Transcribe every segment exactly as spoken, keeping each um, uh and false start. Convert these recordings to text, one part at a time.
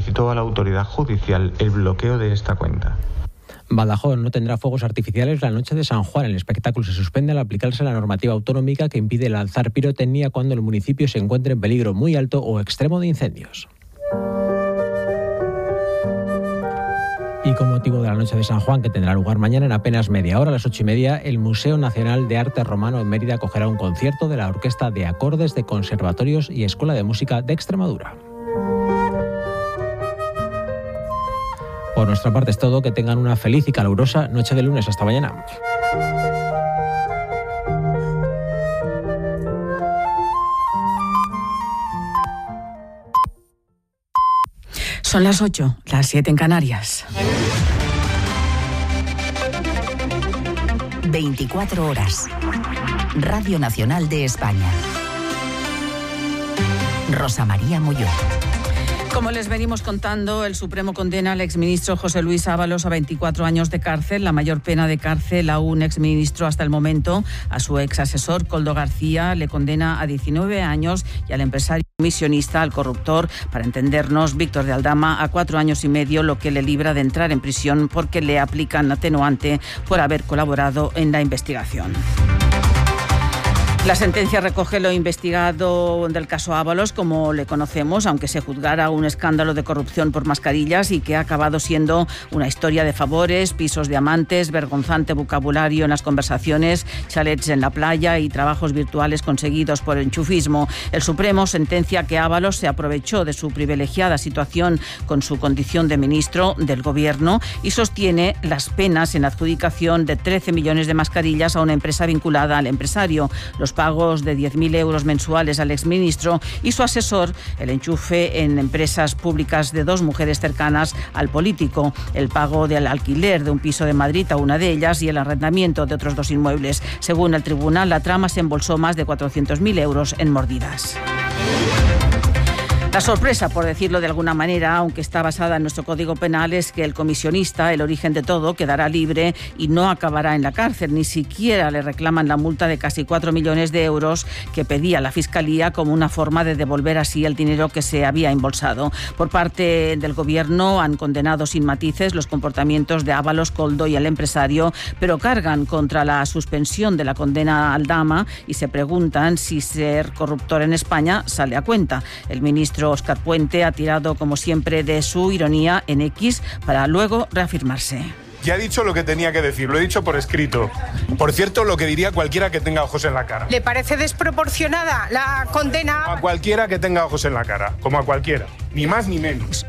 solicitó a la autoridad judicial el bloqueo de esta cuenta. Badajoz no tendrá fuegos artificiales la noche de San Juan. El espectáculo se suspende al aplicarse la normativa autonómica que impide lanzar pirotecnia cuando el municipio se encuentre en peligro muy alto o extremo de incendios. Y con motivo de la noche de San Juan, que tendrá lugar mañana en apenas media hora, a las ocho y media, el Museo Nacional de Arte Romano en Mérida acogerá un concierto de la Orquesta de Acordes de Conservatorios y Escuela de Música de Extremadura. Por nuestra parte es todo. Que tengan una feliz y calurosa noche de lunes. Hasta mañana. Son las ocho, las siete en Canarias. veinticuatro horas. Radio Nacional de España. Rosa María Molló. Como les venimos contando, el Supremo condena al exministro José Luis Ábalos a veinticuatro años de cárcel, la mayor pena de cárcel a un exministro hasta el momento. A su ex asesor, Koldo García, le condena a diecinueve años y al empresario comisionista, al corruptor, para entendernos, Víctor de Aldama, a cuatro años y medio, lo que le libra de entrar en prisión porque le aplican atenuante por haber colaborado en la investigación. La sentencia recoge lo investigado del caso Ábalos, como le conocemos, aunque se juzgara un escándalo de corrupción por mascarillas y que ha acabado siendo una historia de favores, pisos de amantes, vergonzante vocabulario en las conversaciones, chalets en la playa y trabajos virtuales conseguidos por enchufismo. El Supremo sentencia que Ábalos se aprovechó de su privilegiada situación con su condición de ministro del Gobierno y sostiene las penas en adjudicación de trece millones de mascarillas a una empresa vinculada al empresario, los pagos de diez mil euros mensuales al exministro y su asesor, el enchufe en empresas públicas de dos mujeres cercanas al político, el pago del alquiler de un piso de Madrid a una de ellas y el arrendamiento de otros dos inmuebles. Según el tribunal, la trama se embolsó más de cuatrocientos mil euros en mordidas. La sorpresa, por decirlo de alguna manera, aunque está basada en nuestro Código Penal, es que el comisionista, el origen de todo, quedará libre y no acabará en la cárcel. Ni siquiera le reclaman la multa de casi cuatro millones de euros que pedía la Fiscalía como una forma de devolver así el dinero que se había embolsado. Por parte del Gobierno han condenado sin matices los comportamientos de Ábalos, Koldo y el empresario, pero cargan contra la suspensión de la condena a Aldama y se preguntan si ser corruptor en España sale a cuenta. El ministro Óscar Puente ha tirado, como siempre, de su ironía en X para luego reafirmarse. Ya he dicho lo que tenía que decir, lo he dicho por escrito. Por cierto, lo que diría cualquiera que tenga ojos en la cara. ¿Le parece desproporcionada la condena? A cualquiera que tenga ojos en la cara, como a cualquiera, ni más ni menos.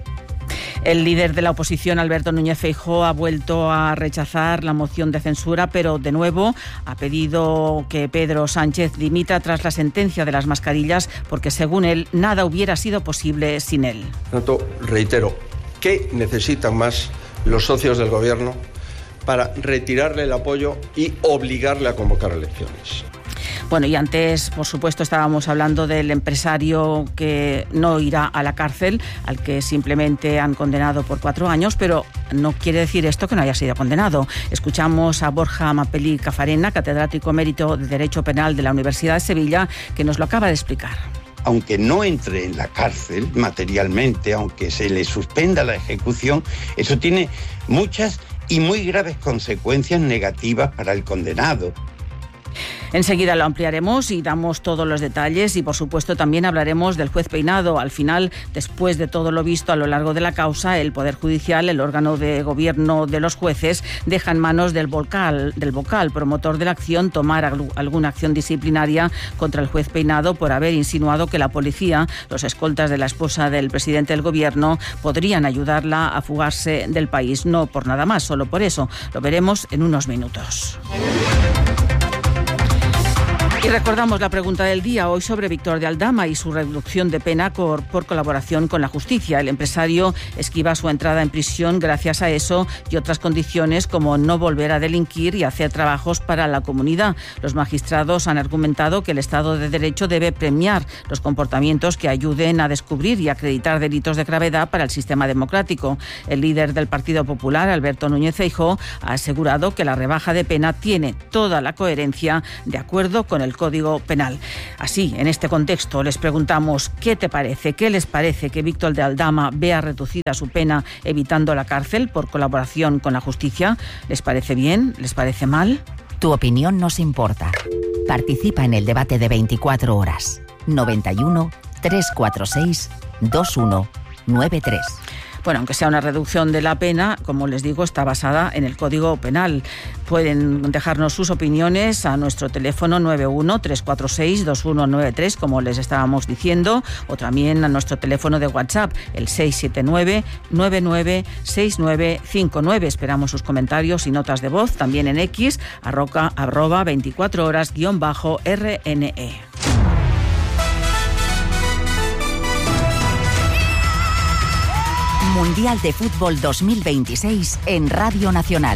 El líder de la oposición, Alberto Núñez Feijóo, ha vuelto a rechazar la moción de censura, pero de nuevo ha pedido que Pedro Sánchez dimita tras la sentencia de las mascarillas, porque según él nada hubiera sido posible sin él. Tanto, reitero, ¿qué necesitan más los socios del Gobierno para retirarle el apoyo y obligarle a convocar elecciones? Bueno, y antes, por supuesto, estábamos hablando del empresario que no irá a la cárcel, al que simplemente han condenado por cuatro años, pero no quiere decir esto que no haya sido condenado. Escuchamos a Borja Mapelí Cafarena, catedrático emérito de Derecho Penal de la Universidad de Sevilla, que nos lo acaba de explicar. Aunque no entre en la cárcel materialmente, aunque se le suspenda la ejecución, eso tiene muchas y muy graves consecuencias negativas para el condenado. Enseguida lo ampliaremos y damos todos los detalles y, por supuesto, también hablaremos del juez Peinado. Al final, después de todo lo visto a lo largo de la causa, el Poder Judicial, el órgano de gobierno de los jueces, deja en manos del vocal, del vocal promotor de la acción tomar alguna acción disciplinaria contra el juez Peinado por haber insinuado que la policía, los escoltas de la esposa del presidente del gobierno, podrían ayudarla a fugarse del país. No por nada más, solo por eso. Lo veremos en unos minutos. Y recordamos la pregunta del día hoy sobre Víctor de Aldama y su reducción de pena por, por colaboración con la justicia. El empresario esquiva su entrada en prisión gracias a eso y otras condiciones como no volver a delinquir y hacer trabajos para la comunidad. Los magistrados han argumentado que el Estado de Derecho debe premiar los comportamientos que ayuden a descubrir y acreditar delitos de gravedad para el sistema democrático. El líder del Partido Popular, Alberto Núñez Feijóo, ha asegurado que la rebaja de pena tiene toda la coherencia de acuerdo con el el Código Penal. Así, en este contexto, les preguntamos ¿qué te parece? ¿Qué les parece que Víctor de Aldama vea reducida su pena evitando la cárcel por colaboración con la justicia? ¿Les parece bien? ¿Les parece mal? Tu opinión nos importa. Participa en el debate de veinticuatro horas. noventa y uno, trescientos cuarenta y seis, veintiuno noventa y tres. Bueno, aunque sea una reducción de la pena, como les digo, está basada en el Código Penal. Pueden dejarnos sus opiniones a nuestro teléfono nueve uno, tres cuatro seis, dos uno nueve tres, como les estábamos diciendo, o también a nuestro teléfono de WhatsApp, el seis siete nueve, nueve nueve seis nueve cinco nueve. Esperamos sus comentarios y notas de voz, también en X, arroca, arroba veinticuatro horas guión bajo R N E. Mundial de Fútbol dos mil veintiséis en Radio Nacional.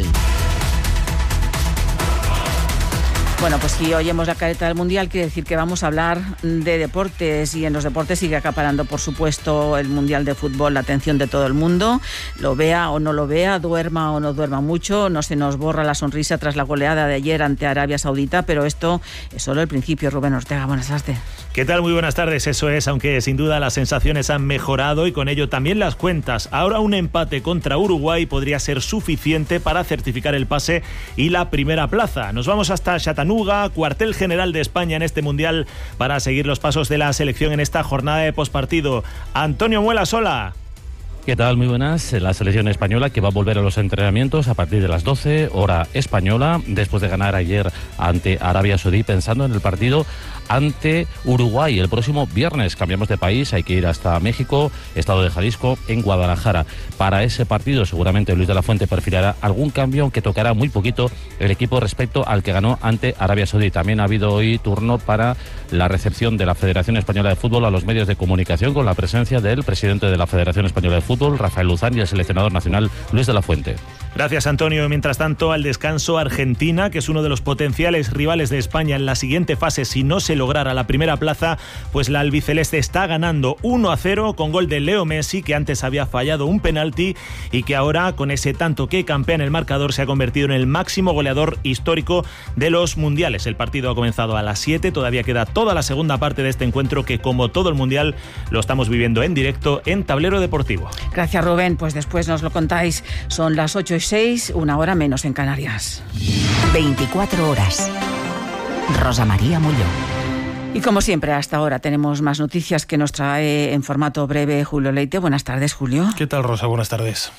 Bueno, pues si oyemos la careta del Mundial, quiere decir que vamos a hablar de deportes, y en los deportes sigue acaparando, por supuesto, el Mundial de Fútbol la atención de todo el mundo, lo vea o no lo vea, duerma o no duerma mucho, no se nos borra la sonrisa tras la goleada de ayer ante Arabia Saudita, pero esto es solo el principio. Rubén Ortega, buenas tardes. ¿Qué tal? Muy buenas tardes. Eso es, aunque sin duda las sensaciones han mejorado y con ello también las cuentas. Ahora un empate contra Uruguay podría ser suficiente para certificar el pase y la primera plaza. Nos vamos hasta Chattanooga, cuartel general de España en este Mundial, para seguir los pasos de la selección en esta jornada de pospartido. Antonio Muela Sola. ¿Qué tal? Muy buenas. La selección española que va a volver a los entrenamientos a partir de las doce, hora española, después de ganar ayer ante Arabia Saudí, pensando en el partido ante Uruguay el próximo viernes. Cambiamos de país, hay que ir hasta México, estado de Jalisco, en Guadalajara. Para ese partido seguramente Luis de la Fuente perfilará algún cambio, aunque tocará muy poquito el equipo respecto al que ganó ante Arabia Saudí. También ha habido hoy turno para la recepción de la Federación Española de Fútbol a los medios de comunicación, con la presencia del presidente de la Federación Española de Fútbol, Rafael Luzán, y el seleccionador nacional, Luis de la Fuente. Gracias, Antonio. Mientras tanto, al descanso, Argentina, que es uno de los potenciales rivales de España en la siguiente fase si no se lograra la primera plaza, pues la albiceleste está ganando uno a cero con gol de Leo Messi, que antes había fallado un penalti y que ahora, con ese tanto que campea en el marcador, se ha convertido en el máximo goleador histórico de los mundiales. El partido ha comenzado a las siete, todavía queda toda la segunda parte de este encuentro que, como todo el mundial, lo estamos viviendo en directo en Tablero Deportivo. Gracias, Rubén. Pues después nos lo contáis. Son las ocho y seis, una hora menos en Canarias. veinticuatro horas. Rosa María Mulló. Y como siempre, hasta ahora tenemos más noticias que nos trae en formato breve Julio Leite. Buenas tardes, Julio. ¿Qué tal, Rosa? Buenas tardes.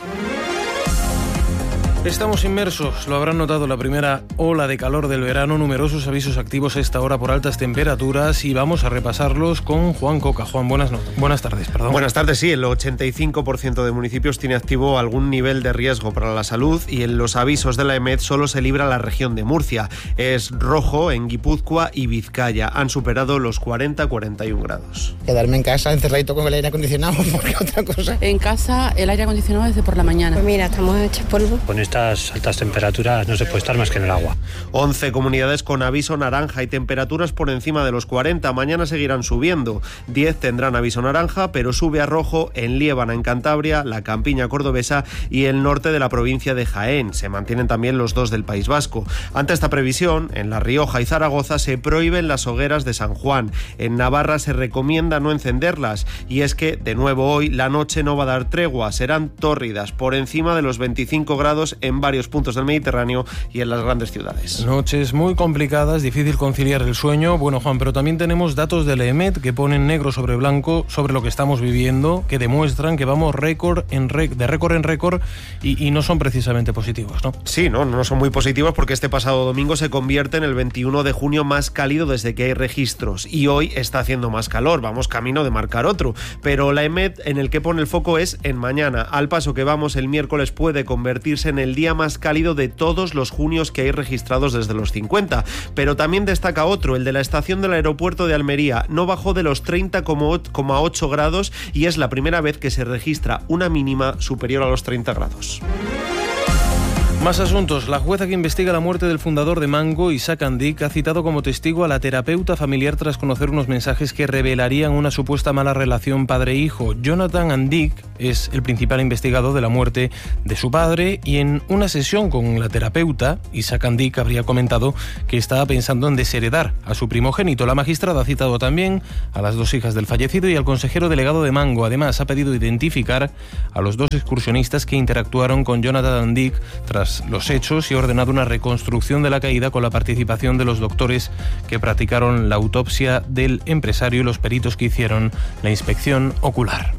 Estamos inmersos, lo habrán notado, la primera ola de calor del verano, numerosos avisos activos a esta hora por altas temperaturas, y vamos a repasarlos con Juan Coca. Juan, buenas, no, buenas tardes. Perdón. Buenas tardes, sí, el ochenta y cinco por ciento de municipios tiene activo algún nivel de riesgo para la salud, y en los avisos de la EMET solo se libra la región de Murcia. Es rojo en Guipúzcoa y Vizcaya, han superado los cuarenta a cuarenta y uno grados. Quedarme en casa encerradito con el aire acondicionado, porque otra cosa. En casa el aire acondicionado desde por la mañana. Pues mira, estamos hechos polvo. Con estas altas temperaturas no se puede estar más que en el agua. once comunidades con aviso naranja y temperaturas por encima de los cuarenta. Mañana seguirán subiendo. diez tendrán aviso naranja, pero sube a rojo en Liébana, en Cantabria, la Campiña cordobesa y el norte de la provincia de Jaén. Se mantienen también los dos del País Vasco. Ante esta previsión, en La Rioja y Zaragoza se prohíben las hogueras de San Juan. En Navarra se recomienda no encenderlas. Y es que, de nuevo hoy, la noche no va a dar tregua. Serán tórridas, por encima de los veinticinco grados en varios puntos del Mediterráneo y en las grandes ciudades. Noches muy complicadas, difícil conciliar el sueño. Bueno, Juan, pero también tenemos datos de la EMET que ponen negro sobre blanco sobre lo que estamos viviendo, que demuestran que vamos récord en rec- de récord en récord y, y no son precisamente positivos, ¿no? Sí, no, no son muy positivos, porque este pasado domingo se convierte en el veintiuno de junio más cálido desde que hay registros, y hoy está haciendo más calor, vamos camino de marcar otro, pero la EMET en el que pone el foco es en mañana. Al paso que vamos, el miércoles puede convertirse en el día más cálido de todos los junios que hay registrados desde los cincuenta, pero también destaca otro, el de la estación del aeropuerto de Almería. No bajó de los treinta coma ocho grados y es la primera vez que se registra una mínima superior a los treinta grados. Más asuntos. La jueza que investiga la muerte del fundador de Mango, Isaac Andic, ha citado como testigo a la terapeuta familiar tras conocer unos mensajes que revelarían una supuesta mala relación padre-hijo. Jonathan Andic es el principal investigado de la muerte de su padre y en una sesión con la terapeuta, Isaac Andic habría comentado que estaba pensando en desheredar a su primogénito. La magistrada ha citado también a las dos hijas del fallecido y al consejero delegado de Mango. Además, ha pedido identificar a los dos excursionistas que interactuaron con Jonathan Andic tras los hechos y ha ordenado una reconstrucción de la caída con la participación de los doctores que practicaron la autopsia del empresario y los peritos que hicieron la inspección ocular.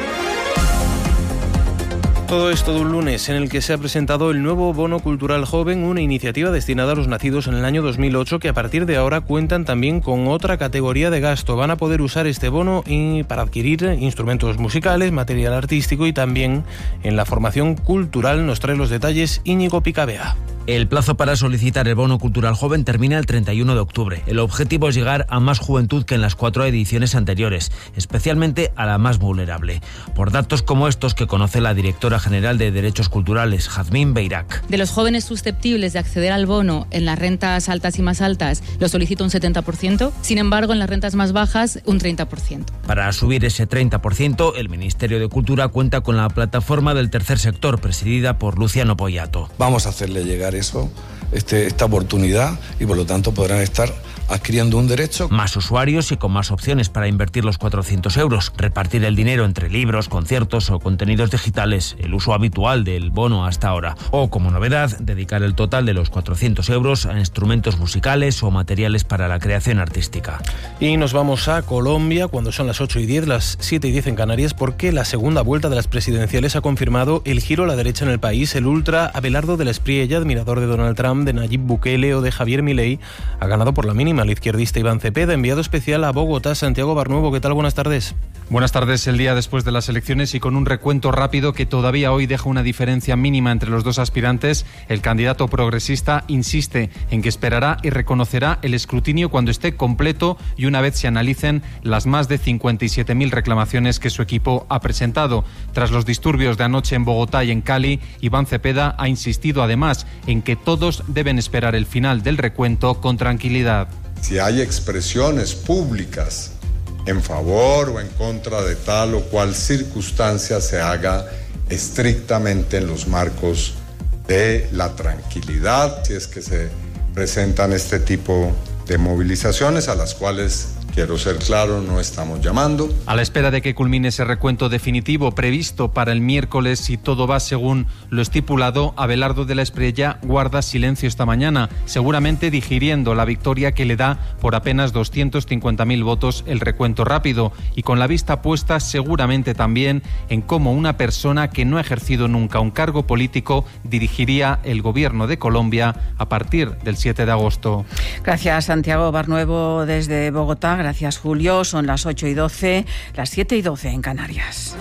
Todo esto de un lunes en el que se ha presentado el nuevo Bono Cultural Joven, una iniciativa destinada a los nacidos en el año dos mil ocho que a partir de ahora cuentan también con otra categoría de gasto. Van a poder usar este bono y para adquirir instrumentos musicales, material artístico y también en la formación cultural. Nos trae los detalles Íñigo Picabea. El plazo para solicitar el Bono Cultural Joven termina el treinta y uno de octubre. El objetivo es llegar a más juventud que en las cuatro ediciones anteriores, especialmente a la más vulnerable. Por datos como estos que conoce la directora general de Derechos Culturales, Jazmín Beirac. De los jóvenes susceptibles de acceder al bono en las rentas altas y más altas, lo solicita un setenta por ciento. Sin embargo, en las rentas más bajas, un treinta por ciento. Para subir ese treinta por ciento, el Ministerio de Cultura cuenta con la plataforma del tercer sector, presidida por Luciano Poyato. Vamos a hacerle llegar eso, este, esta oportunidad y por lo tanto podrán estar adquiriendo un derecho. Más usuarios y con más opciones para invertir los cuatrocientos euros, repartir el dinero entre libros, conciertos o contenidos digitales, el uso habitual del bono hasta ahora. O, como novedad, dedicar el total de los cuatrocientos euros a instrumentos musicales o materiales para la creación artística. Y nos vamos a Colombia cuando son las ocho y diez, las siete y diez en Canarias, porque la segunda vuelta de las presidenciales ha confirmado el giro a la derecha en el país. El ultra Abelardo de la Espriella, admirador de Donald Trump, de Nayib Bukele o de Javier Milei, ha ganado por la mínima. El izquierdista Iván Cepeda, enviado especial a Bogotá. Santiago Barnuevo, ¿qué tal? Buenas tardes. Buenas tardes. El día después de las elecciones y con un recuento rápido que todavía hoy deja una diferencia mínima entre los dos aspirantes, el candidato progresista insiste en que esperará y reconocerá el escrutinio cuando esté completo y una vez se analicen las más de cincuenta y siete mil reclamaciones que su equipo ha presentado. Tras los disturbios de anoche en Bogotá y en Cali, Iván Cepeda ha insistido además en que todos deben esperar el final del recuento con tranquilidad. Si hay expresiones públicas en favor o en contra de tal o cual circunstancia, se haga estrictamente en los marcos de la tranquilidad, si es que se presentan este tipo de movilizaciones a las cuales, quiero ser claro, no estamos llamando. A la espera de que culmine ese recuento definitivo previsto para el miércoles, si todo va según lo estipulado, Abelardo de la Espriella guarda silencio esta mañana, seguramente digiriendo la victoria que le da por apenas doscientos cincuenta mil votos el recuento rápido y con la vista puesta seguramente también en cómo una persona que no ha ejercido nunca un cargo político dirigiría el gobierno de Colombia a partir del siete de agosto. Gracias, Santiago Barnuevo desde Bogotá. Gracias, Julio. Son las ocho y doce, las siete y doce en Canarias.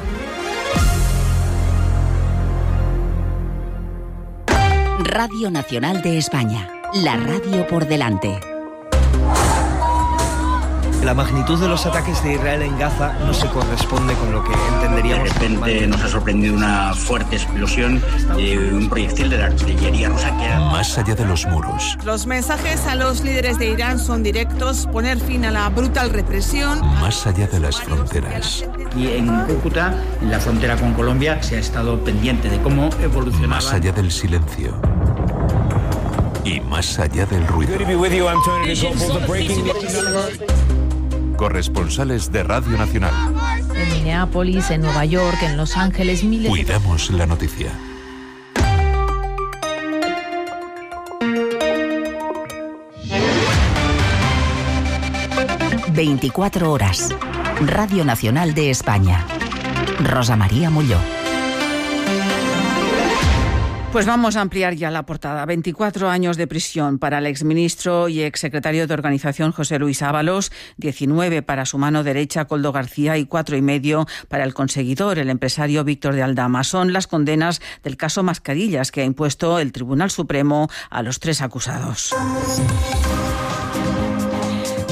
Radio Nacional de España. La radio por delante. La magnitud de los ataques de Israel en Gaza no se corresponde con lo que entenderíamos. De repente nos ha sorprendido una fuerte explosión de un proyectil de la artillería rusa que era... Más allá de los muros. Los mensajes a los líderes de Irán son directos: poner fin a la brutal represión. Más allá de las fronteras. Y en Cúcuta, en la frontera con Colombia, se ha estado pendiente de cómo evolucionaba. Más allá del silencio. Y más allá del ruido. Corresponsales de Radio Nacional. En Minneapolis, en Nueva York, en Los Ángeles, miles... Cuidamos la noticia. veinticuatro horas. Radio Nacional de España. Rosa María Molló. Pues vamos a ampliar ya la portada. veinticuatro años de prisión para el exministro y exsecretario de Organización José Luis Ábalos, diecinueve para su mano derecha Koldo García y cuatro y medio para el conseguidor, el empresario Víctor de Aldama. Son las condenas del caso Mascarillas que ha impuesto el Tribunal Supremo a los tres acusados.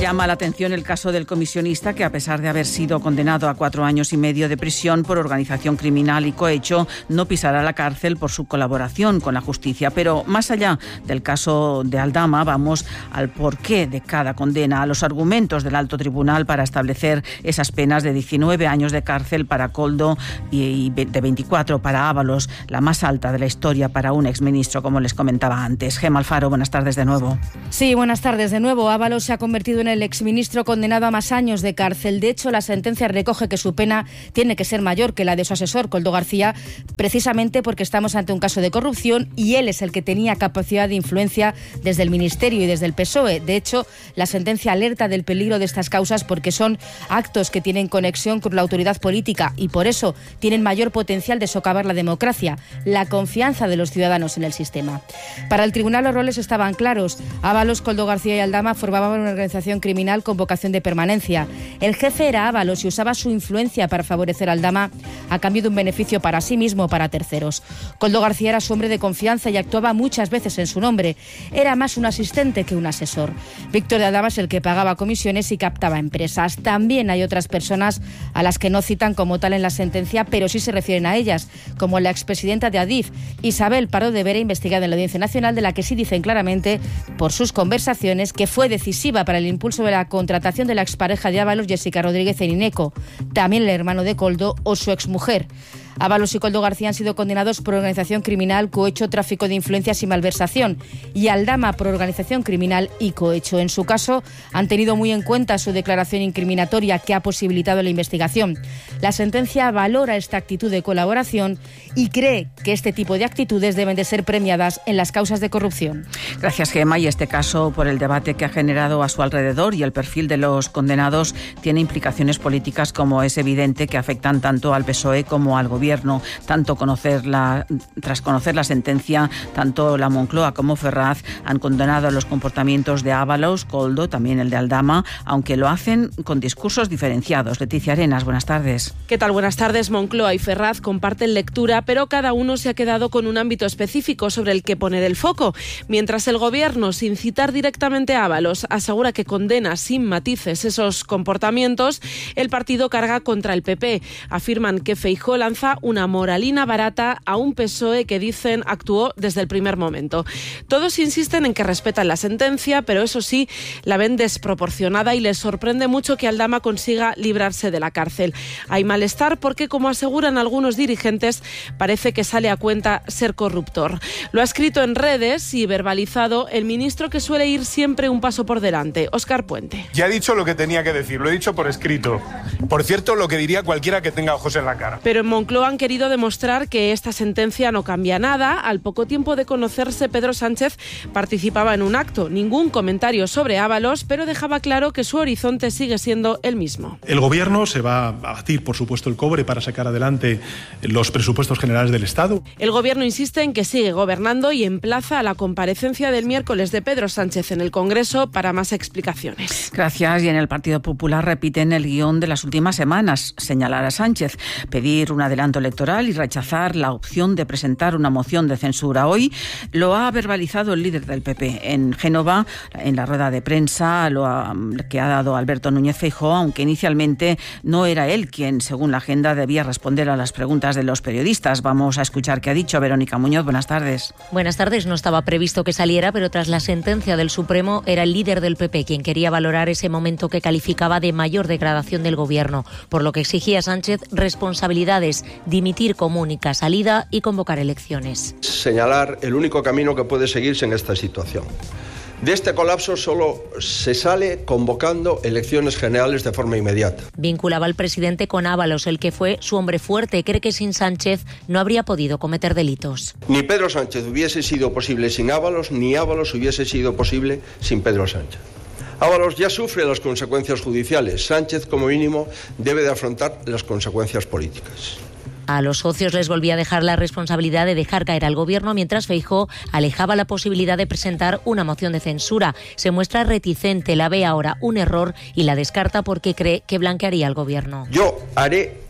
Llama la atención el caso del comisionista que, a pesar de haber sido condenado a cuatro años y medio de prisión por organización criminal y cohecho, no pisará la cárcel por su colaboración con la justicia. Pero más allá del caso de Aldama, vamos al porqué de cada condena, a los argumentos del alto tribunal para establecer esas penas de diecinueve años de cárcel para Koldo y de veinticuatro para Ábalos, la más alta de la historia para un exministro, como les comentaba antes. Gema Alfaro, buenas tardes de nuevo. Sí, buenas tardes de nuevo. Ábalos se ha convertido en el exministro condenado a más años de cárcel. De hecho, la sentencia recoge que su pena tiene que ser mayor que la de su asesor, Koldo García, precisamente porque estamos ante un caso de corrupción y él es el que tenía capacidad de influencia desde el Ministerio y desde el P S O E. De hecho, la sentencia alerta del peligro de estas causas porque son actos que tienen conexión con la autoridad política y por eso tienen mayor potencial de socavar la democracia, la confianza de los ciudadanos en el sistema. Para el tribunal los roles estaban claros. Ábalos, Koldo García y Aldama formaban una organización criminal con vocación de permanencia. El jefe era Ábalos y usaba su influencia para favorecer a Aldama a cambio de un beneficio para sí mismo o para terceros. Koldo García era su hombre de confianza y actuaba muchas veces en su nombre. Era más un asistente que un asesor. Víctor de Aldama es el que pagaba comisiones y captaba empresas. También hay otras personas a las que no citan como tal en la sentencia, pero sí se refieren a ellas, como la expresidenta de Adif, Isabel Pardo de Vera, investigada en la Audiencia Nacional, de la que sí dicen claramente por sus conversaciones que fue decisiva para el impulso de la contratación de la expareja de Ábalos, Jessica Rodríguez, en Ineco, también el hermano de Koldo o su exmujer. Ábalos y Koldo García han sido condenados por organización criminal, cohecho, tráfico de influencias y malversación, y Aldama por organización criminal y cohecho. En su caso, han tenido muy en cuenta su declaración incriminatoria que ha posibilitado la investigación. La sentencia valora esta actitud de colaboración y cree que este tipo de actitudes deben de ser premiadas en las causas de corrupción. Gracias, Gema. Y este caso, por el debate que ha generado a su alrededor y el perfil de los condenados, tiene implicaciones políticas, como es evidente, que afectan tanto al P S O E como al Gobierno. Tanto conocer la, tras conocer la sentencia, tanto la Moncloa como Ferraz han condenado los comportamientos de Ábalos, Koldo, también el de Aldama, aunque lo hacen con discursos diferenciados. Leticia Arenas, buenas tardes. ¿Qué tal? Buenas tardes. Moncloa y Ferraz comparten lectura, pero cada uno se ha quedado con un ámbito específico sobre el que poner el foco. Mientras el Gobierno, sin citar directamente a Ábalos, asegura que condena sin matices esos comportamientos, el partido carga contra el P P. Afirman que Feijóo lanza una moralina barata a un P S O E que dicen actuó desde el primer momento. Todos insisten en que respetan la sentencia, pero eso sí, la ven desproporcionada y les sorprende mucho que Aldama consiga librarse de la cárcel. Hay malestar porque, como aseguran algunos dirigentes, parece que sale a cuenta ser corruptor. Lo ha escrito en redes y verbalizado el ministro que suele ir siempre un paso por delante, Óscar Puente. Ya he dicho lo que tenía que decir, lo he dicho por escrito. Por cierto, lo que diría cualquiera que tenga ojos en la cara. Pero en Moncloa han querido demostrar que esta sentencia no cambia nada. Al poco tiempo de conocerse, Pedro Sánchez participaba en un acto. Ningún comentario sobre Ábalos, pero dejaba claro que su horizonte sigue siendo el mismo. El Gobierno se va a batir, por supuesto, el cobre para sacar adelante los presupuestos generales del Estado. El Gobierno insiste en que sigue gobernando y emplaza a la comparecencia del miércoles de Pedro Sánchez en el Congreso para más explicaciones. Gracias. Y en el Partido Popular repiten el guión de las últimas semanas: señalar a Sánchez, pedir un adelanto electoral y rechazar la opción de presentar una moción de censura. Hoy lo ha verbalizado el líder del P P en Génova, en la rueda de prensa lo ha, que ha dado Alberto Núñez Feijóo, aunque inicialmente no era él quien, según la agenda, debía responder a las preguntas de los periodistas. Vamos a escuchar qué ha dicho Verónica Muñoz. Buenas tardes. Buenas tardes. No estaba previsto que saliera, pero tras la sentencia del Supremo era el líder del P P quien quería valorar ese momento que calificaba de mayor degradación del Gobierno, por lo que exigía a Sánchez responsabilidades, dimitir como única salida y convocar elecciones. Señalar el único camino que puede seguirse en esta situación. De este colapso solo se sale convocando elecciones generales de forma inmediata. Vinculaba al presidente con Ábalos, el que fue su hombre fuerte. Cree que sin Sánchez no habría podido cometer delitos. Ni Pedro Sánchez hubiese sido posible sin Ábalos, ni Ábalos hubiese sido posible sin Pedro Sánchez. Ábalos ya sufre las consecuencias judiciales. Sánchez, como mínimo, debe de afrontar las consecuencias políticas. A los socios les volvía a dejar la responsabilidad de dejar caer al Gobierno, mientras Feijóo alejaba la posibilidad de presentar una moción de censura. Se muestra reticente, la ve ahora un error y la descarta porque cree que blanquearía al Gobierno. Yo haré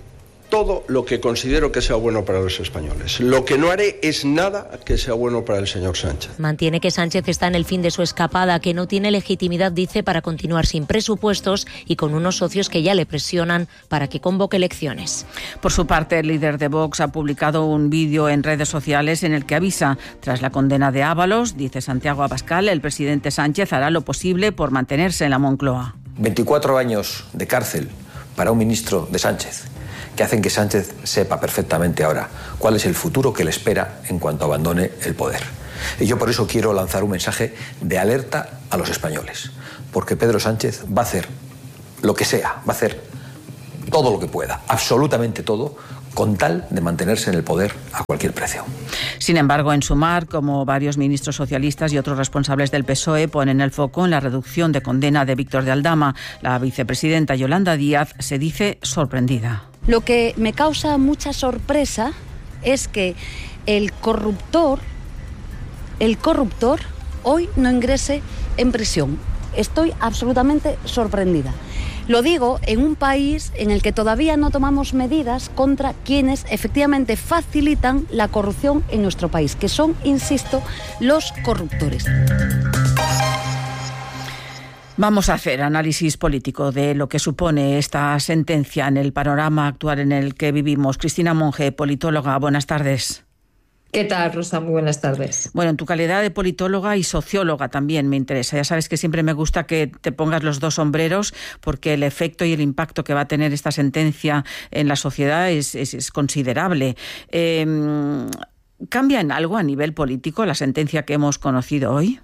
todo lo que considero que sea bueno para los españoles. Lo que no haré es nada que sea bueno para el señor Sánchez. Mantiene que Sánchez está en el fin de su escapada, que no tiene legitimidad, dice, para continuar sin presupuestos y con unos socios que ya le presionan para que convoque elecciones. Por su parte, el líder de Vox ha publicado un vídeo en redes sociales en el que avisa, tras la condena de Ábalos, dice Santiago Abascal, el presidente Sánchez hará lo posible por mantenerse en la Moncloa. veinticuatro años de cárcel para un ministro de Sánchez, que hacen que Sánchez sepa perfectamente ahora cuál es el futuro que le espera en cuanto abandone el poder. Y yo por eso quiero lanzar un mensaje de alerta a los españoles, porque Pedro Sánchez va a hacer lo que sea, va a hacer todo lo que pueda, absolutamente todo, con tal de mantenerse en el poder a cualquier precio. Sin embargo, en Sumar, como varios ministros socialistas y otros responsables del P S O E, ponen el foco en la reducción de condena de Víctor de Aldama. La vicepresidenta Yolanda Díaz se dice sorprendida. Lo que me causa mucha sorpresa es que el corruptor, el corruptor hoy no ingrese en prisión. Estoy absolutamente sorprendida. Lo digo en un país en el que todavía no tomamos medidas contra quienes efectivamente facilitan la corrupción en nuestro país, que son, insisto, los corruptores. Vamos a hacer análisis político de lo que supone esta sentencia en el panorama actual en el que vivimos. Cristina Monge, politóloga, buenas tardes. ¿Qué tal, Rosa? Muy buenas tardes. Bueno, en tu calidad de politóloga y socióloga también me interesa. Ya sabes que siempre me gusta que te pongas los dos sombreros porque el efecto y el impacto que va a tener esta sentencia en la sociedad es, es, es considerable. Eh, ¿Cambia en algo a nivel político la sentencia que hemos conocido hoy?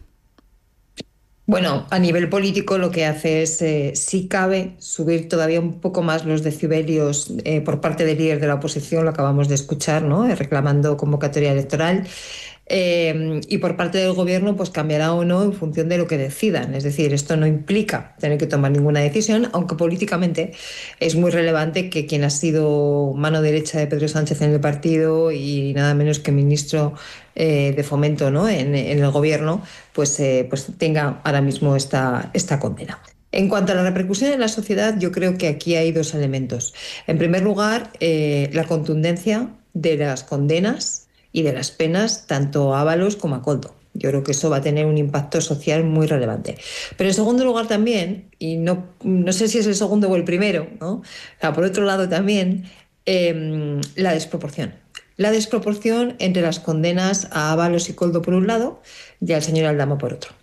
Bueno, a nivel político lo que hace es, eh, si cabe, subir todavía un poco más los decibelios eh, por parte del líder de la oposición, lo acabamos de escuchar, ¿no? Eh, reclamando convocatoria electoral. Eh, y por parte del gobierno pues cambiará o no en función de lo que decidan. Es decir, esto no implica tener que tomar ninguna decisión, aunque políticamente es muy relevante que quien ha sido mano derecha de Pedro Sánchez en el partido y nada menos que ministro eh, de Fomento, ¿no? en, en el gobierno, pues, eh, pues tenga ahora mismo esta, esta condena. En cuanto a la repercusión en la sociedad, yo creo que aquí hay dos elementos. En primer lugar, eh, la contundencia de las condenas y de las penas tanto a Ábalos como a Koldo. Yo creo que eso va a tener un impacto social muy relevante. Pero en segundo lugar también, y no, no sé si es el segundo o el primero, ¿no? O sea, por otro lado también, eh, la desproporción. La desproporción entre las condenas a Ábalos y Koldo por un lado y al señor Aldama por otro.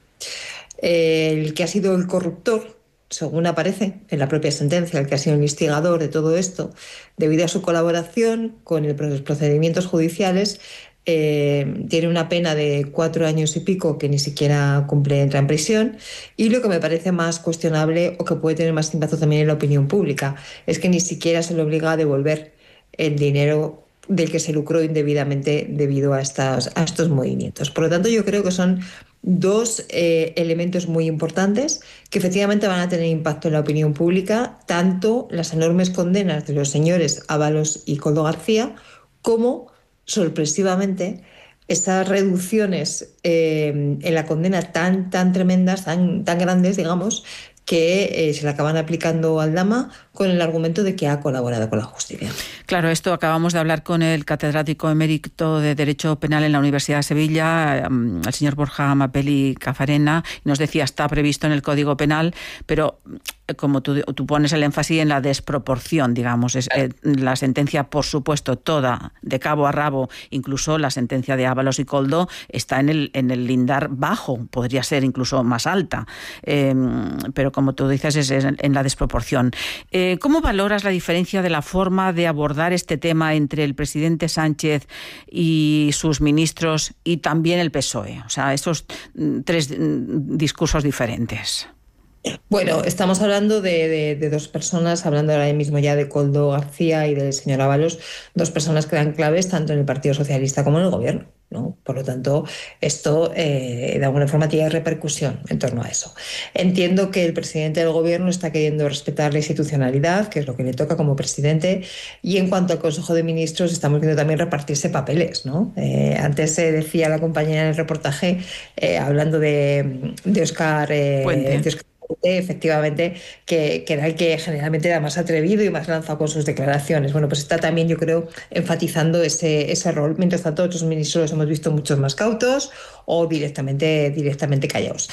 El que ha sido el corruptor, según aparece en la propia sentencia, el que ha sido el instigador de todo esto, debido a su colaboración con los procedimientos judiciales, eh, tiene una pena de cuatro años y pico que ni siquiera cumple, entra en prisión. Y lo que me parece más cuestionable o que puede tener más impacto también en la opinión pública es que ni siquiera se le obliga a devolver el dinero del que se lucró indebidamente debido a, estas, a estos movimientos. Por lo tanto, yo creo que son dos eh, elementos muy importantes que efectivamente van a tener impacto en la opinión pública, tanto las enormes condenas de los señores Ábalos y Koldo García, como, sorpresivamente, esas reducciones eh, en la condena tan, tan tremendas, tan, tan grandes, digamos, que eh, se le acaban aplicando al Aldama con el argumento de que ha colaborado con la justicia. Claro, esto acabamos de hablar con el catedrático emérito de Derecho Penal en la Universidad de Sevilla, el señor Borja Mapelli Cafarena, y nos decía, está previsto en el Código Penal, pero como tú, tú pones el énfasis en la desproporción, digamos, es, eh, la sentencia, por supuesto, toda, de cabo a rabo, incluso la sentencia de Ábalos y Koldo, está en el, en el lindar bajo, podría ser incluso más alta, eh, pero como tú dices, es en, en la desproporción. Eh, ¿Cómo valoras la diferencia de la forma de abordar este tema entre el presidente Sánchez y sus ministros y también el P S O E? O sea, esos tres discursos diferentes. Bueno, estamos hablando de, de, de dos personas, hablando ahora mismo ya de Koldo García y del señor Ábalos, dos personas que dan claves tanto en el Partido Socialista como en el Gobierno, ¿no? Por lo tanto, esto eh, de alguna forma tiene repercusión en torno a eso. Entiendo que el presidente del Gobierno está queriendo respetar la institucionalidad, que es lo que le toca como presidente, y en cuanto al Consejo de Ministros estamos viendo también repartirse papeles, ¿no? Eh, antes se decía la compañera en el reportaje, eh, hablando de, de Óscar eh, Puente. De Óscar efectivamente, que, que era el que generalmente era más atrevido y más lanzado con sus declaraciones. Bueno, pues está también, yo creo, enfatizando ese, ese rol. Mientras tanto, otros ministros los hemos visto muchos más cautos o directamente, directamente callados.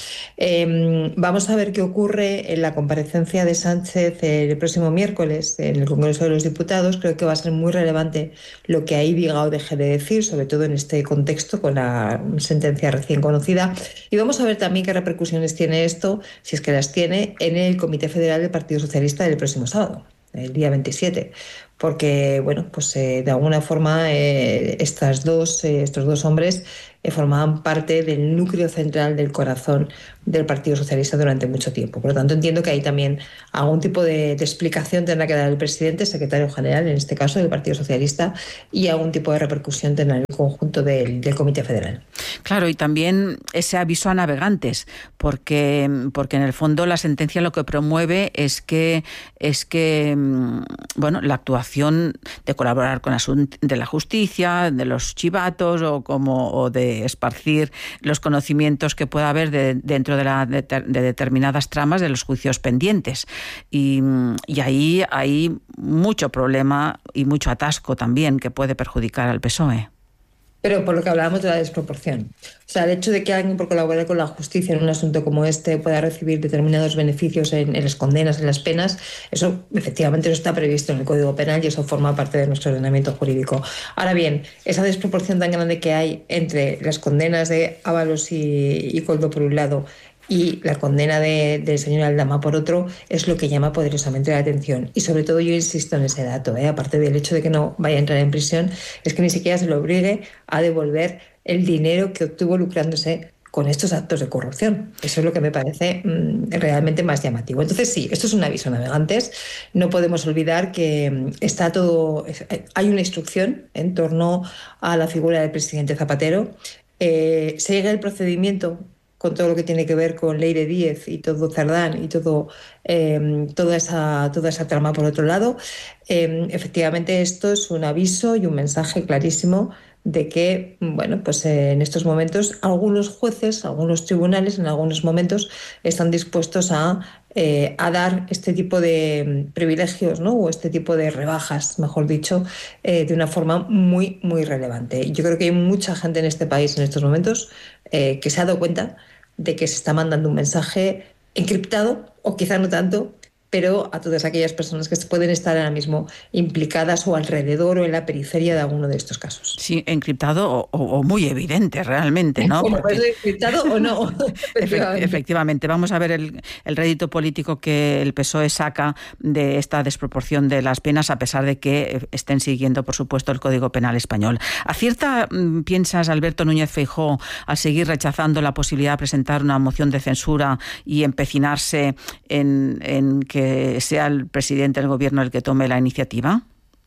Eh, vamos a ver qué ocurre en la comparecencia de Sánchez el próximo miércoles en el Congreso de los Diputados. Creo que va a ser muy relevante lo que ahí diga o deje de decir, sobre todo en este contexto con la sentencia recién conocida. Y vamos a ver también qué repercusiones tiene esto, si es que las tiene, en el Comité Federal del Partido Socialista del próximo sábado, el día veintisiete. Porque, bueno, pues eh, de alguna forma eh, estas dos, eh, estos dos hombres eh, formaban parte del núcleo central del corazón del Partido Socialista durante mucho tiempo. Por lo tanto, entiendo que ahí también algún tipo de, de explicación tendrá que dar el presidente, secretario general, en este caso del Partido Socialista, y algún tipo de repercusión tendrá en el conjunto del, del Comité Federal. Claro, y también ese aviso a navegantes, porque, porque en el fondo la sentencia lo que promueve es que, es que bueno, la actuación de colaborar con asuntos de la justicia, de los chivatos o, como, o de esparcir los conocimientos que pueda haber de, dentro de, la, de, de determinadas tramas de los juicios pendientes. Y, y ahí hay mucho problema y mucho atasco también que puede perjudicar al P S O E. Pero por lo que hablábamos de la desproporción. O sea, el hecho de que alguien por colaborar con la justicia en un asunto como este pueda recibir determinados beneficios en, en las condenas, en las penas, eso efectivamente no está previsto en el Código Penal y eso forma parte de nuestro ordenamiento jurídico. Ahora bien, esa desproporción tan grande que hay entre las condenas de Ábalos y, y Koldo por un lado y la condena de, del señor Aldama por otro es lo que llama poderosamente la atención. Y sobre todo yo insisto en ese dato, ¿eh? Aparte del hecho de que no vaya a entrar en prisión, es que ni siquiera se le obligue a devolver el dinero que obtuvo lucrándose con estos actos de corrupción. Eso es lo que me parece mmm, realmente más llamativo. Entonces sí, esto es un aviso a navegantes. No podemos olvidar que está todo, hay una instrucción en torno a la figura del presidente Zapatero. Eh, se llega el procedimiento con todo lo que tiene que ver con Leire Díez y todo Cerdán y todo, eh, toda, esa, toda esa trama por otro lado. Eh, efectivamente, esto es un aviso y un mensaje clarísimo de que, bueno, pues eh, en estos momentos algunos jueces, algunos tribunales en algunos momentos están dispuestos a, eh, a dar este tipo de privilegios, ¿no? O este tipo de rebajas, mejor dicho, eh, de una forma muy, muy relevante. Yo creo que hay mucha gente en este país en estos momentos eh, que se ha dado cuenta de que se está mandando un mensaje encriptado, o quizá no tanto, pero a todas aquellas personas que pueden estar ahora mismo implicadas o alrededor o en la periferia de alguno de estos casos. Sí, encriptado o, o muy evidente realmente, ¿no? Como puede ser encriptado o no. Efectivamente. Efectivamente. Vamos a ver el, el rédito político que el P S O E saca de esta desproporción de las penas, a pesar de que estén siguiendo, por supuesto, el Código Penal español. ¿Acierta, piensas, Alberto Núñez Feijóo, al seguir rechazando la posibilidad de presentar una moción de censura y empecinarse en, en que que sea el presidente del gobierno el que tome la iniciativa?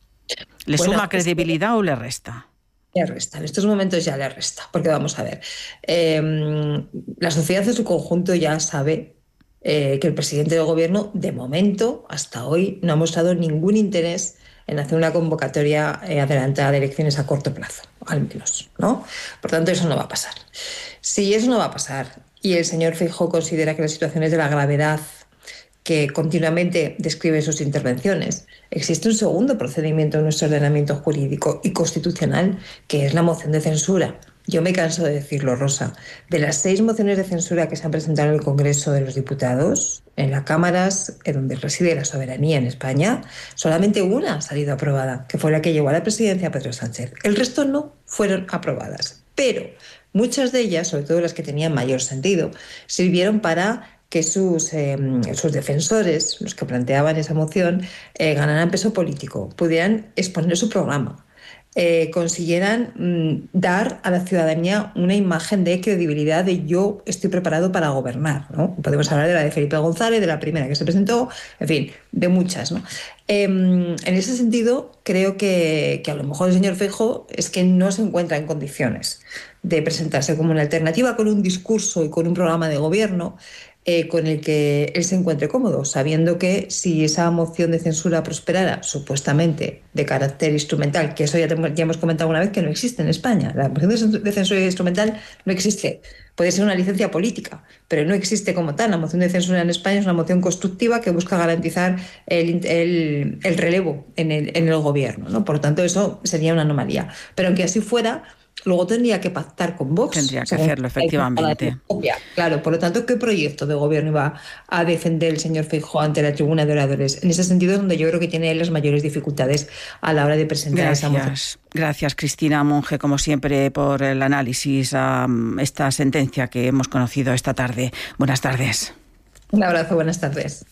¿Le bueno, suma credibilidad es que... o le resta? Le resta, en estos momentos ya le resta, porque vamos a ver, eh, la sociedad en su conjunto ya sabe eh, que el presidente del gobierno, de momento, hasta hoy, no ha mostrado ningún interés en hacer una convocatoria eh, adelantada de elecciones a corto plazo, al menos, ¿no? Por tanto, eso no va a pasar. Si eso no va a pasar y el señor Feijóo considera que la situación es de la gravedad que continuamente describe sus intervenciones, existe un segundo procedimiento en nuestro ordenamiento jurídico y constitucional, que es la moción de censura. Yo me canso de decirlo, Rosa. De las seis mociones de censura que se han presentado en el Congreso de los Diputados, en las cámaras donde reside la soberanía en España, solamente una ha salido aprobada, que fue la que llevó a la presidencia a Pedro Sánchez. El resto no fueron aprobadas. Pero muchas de ellas, sobre todo las que tenían mayor sentido, sirvieron para que sus, eh, sus defensores, los que planteaban esa moción, eh, ganaran peso político, pudieran exponer su programa, eh, consiguieran mm, dar a la ciudadanía una imagen de credibilidad de yo estoy preparado para gobernar, ¿no? Podemos hablar de la de Felipe González, de la primera que se presentó, en fin, de muchas, ¿no? Eh, en ese sentido, creo que, que a lo mejor el señor Feijóo es que no se encuentra en condiciones de presentarse como una alternativa con un discurso y con un programa de gobierno eh, con el que él se encuentre cómodo, sabiendo que si esa moción de censura prosperara, supuestamente de carácter instrumental, que eso ya, te, ya hemos comentado una vez que no existe en España, la moción de censura instrumental no existe. Puede ser una licencia política, pero no existe como tal. La moción de censura en España es una moción constructiva que busca garantizar el, el, el relevo en el, en el gobierno, ¿no? Por lo tanto, eso sería una anomalía. Pero aunque así fuera, luego tendría que pactar con Vox. Tendría que hacerlo, efectivamente. Claro, por lo tanto, ¿qué proyecto de gobierno iba a defender el señor Feijóo ante la tribuna de oradores? En ese sentido es donde yo creo que tiene las mayores dificultades a la hora de presentar Gracias. esa moción. Gracias, Cristina Monge, como siempre, por el análisis a esta sentencia que hemos conocido esta tarde. Buenas tardes. Un abrazo, buenas tardes.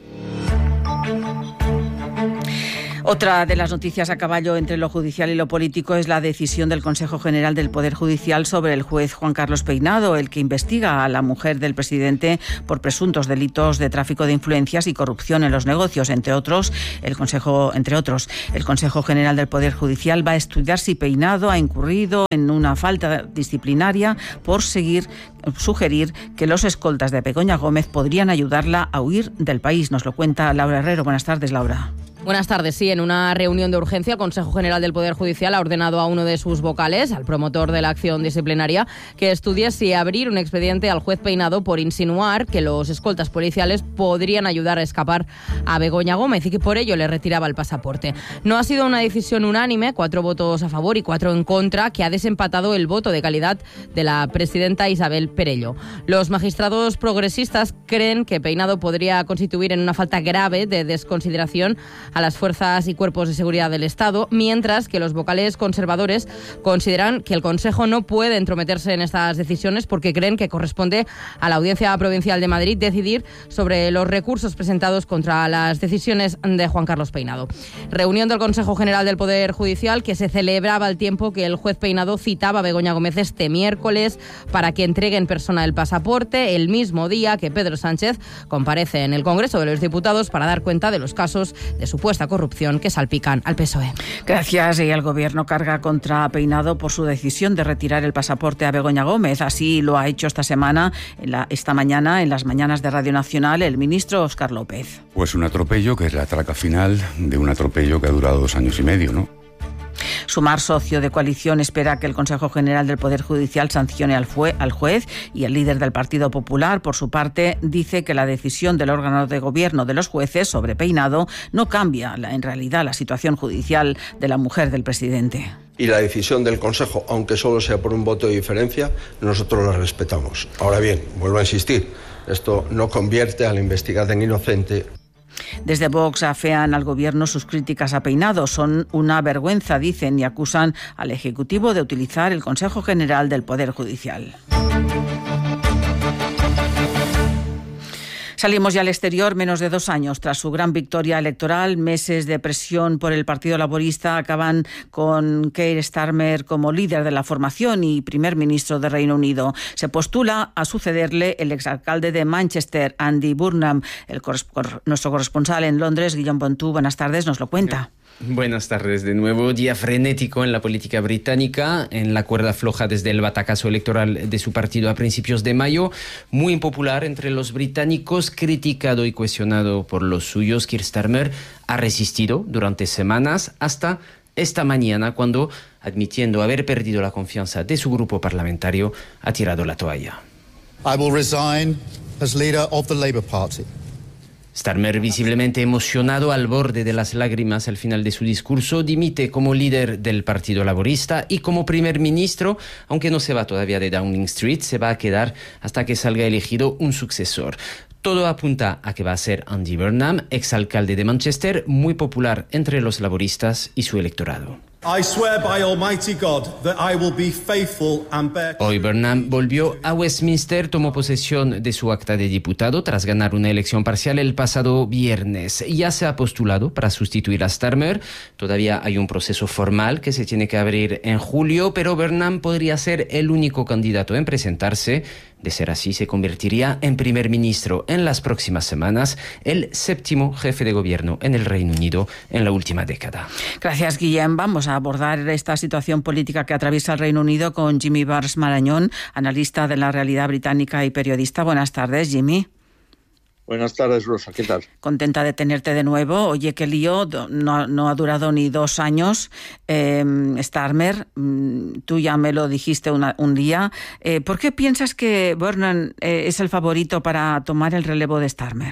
Otra de las noticias a caballo entre lo judicial y lo político es la decisión del Consejo General del Poder Judicial sobre el juez Juan Carlos Peinado, el que investiga a la mujer del presidente por presuntos delitos de tráfico de influencias y corrupción en los negocios, entre otros. El Consejo, entre otros, el Consejo General del Poder Judicial va a estudiar si Peinado ha incurrido en una falta disciplinaria por seguir sugerir que los escoltas de Begoña Gómez podrían ayudarla a huir del país. Nos lo cuenta Laura Herrero. Buenas tardes, Laura. Buenas tardes. Sí, en una reunión de urgencia, el Consejo General del Poder Judicial ha ordenado a uno de sus vocales, al promotor de la acción disciplinaria, que estudie si abrir un expediente al juez Peinado por insinuar que los escoltas policiales podrían ayudar a escapar a Begoña Gómez y que por ello le retiraba el pasaporte. No ha sido una decisión unánime, cuatro votos a favor y cuatro en contra, que ha desempatado el voto de calidad de la presidenta Isabel Perello. Los magistrados progresistas creen que Peinado podría constituir en una falta grave de desconsideración a las fuerzas y cuerpos de seguridad del Estado, mientras que los vocales conservadores consideran que el Consejo no puede entrometerse en estas decisiones porque creen que corresponde a la Audiencia Provincial de Madrid decidir sobre los recursos presentados contra las decisiones de Juan Carlos Peinado. Reunión del Consejo General del Poder Judicial que se celebraba al tiempo que el juez Peinado citaba a Begoña Gómez este miércoles para que entregue en persona el pasaporte, el mismo día que Pedro Sánchez comparece en el Congreso de los Diputados para dar cuenta de los casos de supuesta corrupción que salpican al P S O E. Gracias. Y el Gobierno carga contra Peinado por su decisión de retirar el pasaporte a Begoña Gómez. Así lo ha hecho esta semana, en la, esta mañana, en las mañanas de Radio Nacional, el ministro Óscar López. Pues un atropello que es la traca final de un atropello que ha durado dos años y medio, ¿no? Sumar, socio de coalición, espera que el Consejo General del Poder Judicial sancione al, fue, al juez y el líder del Partido Popular, por su parte, dice que la decisión del órgano de gobierno de los jueces sobre Peinado no cambia la, en realidad la situación judicial de la mujer del presidente. Y la decisión del Consejo, aunque solo sea por un voto de diferencia, nosotros la respetamos. Ahora bien, vuelvo a insistir, esto no convierte a la investigada en inocente. Desde Vox afean al Gobierno sus críticas a Peinado. Son una vergüenza, dicen, y acusan al Ejecutivo de utilizar el Consejo General del Poder Judicial. Salimos ya al exterior menos de dos años tras su gran victoria electoral. Meses de presión por el Partido Laborista acaban con Keir Starmer como líder de la formación y primer ministro de Reino Unido. Se postula a sucederle el exalcalde de Manchester, Andy Burnham. El correspon- nuestro corresponsal en Londres, Guillaume Pontú, buenas tardes, nos lo cuenta. Buenas tardes de nuevo. Día frenético en la política británica, en la cuerda floja desde el batacazo electoral de su partido a principios de mayo. Muy impopular entre los británicos, criticado y cuestionado por los suyos. Keir Starmer ha resistido durante semanas hasta esta mañana cuando, admitiendo haber perdido la confianza de su grupo parlamentario, ha tirado la toalla. I will resign as leader of the Labour Party. Starmer, visiblemente emocionado al borde de las lágrimas al final de su discurso, dimite como líder del Partido Laborista y como primer ministro, aunque no se va todavía de Downing Street, se va a quedar hasta que salga elegido un sucesor. Todo apunta a que va a ser Andy Burnham, exalcalde de Manchester, muy popular entre los laboristas y su electorado. I swear by Almighty God that I will be faithful and bear... Hoy Burnham volvió a Westminster, tomó posesión de su acta de diputado tras ganar una elección parcial el pasado viernes. Ya se ha postulado para sustituir a Starmer. Todavía hay un proceso formal que se tiene que abrir en julio, pero Burnham podría ser el único candidato en presentarse. De ser así, se convertiría en primer ministro en las próximas semanas, el séptimo jefe de gobierno en el Reino Unido en la última década. Gracias, Guillem. Vamos a abordar esta situación política que atraviesa el Reino Unido con Jimmy Bars Marañón, analista de la realidad británica y periodista. Buenas tardes, Jimmy. Buenas tardes, Rosa, ¿qué tal? Contenta de tenerte de nuevo. Oye, qué lío, no, no ha durado ni dos años. Eh, Starmer, tú ya me lo dijiste una, un día. Eh, ¿Por qué piensas que Burnham eh, es el favorito para tomar el relevo de Starmer?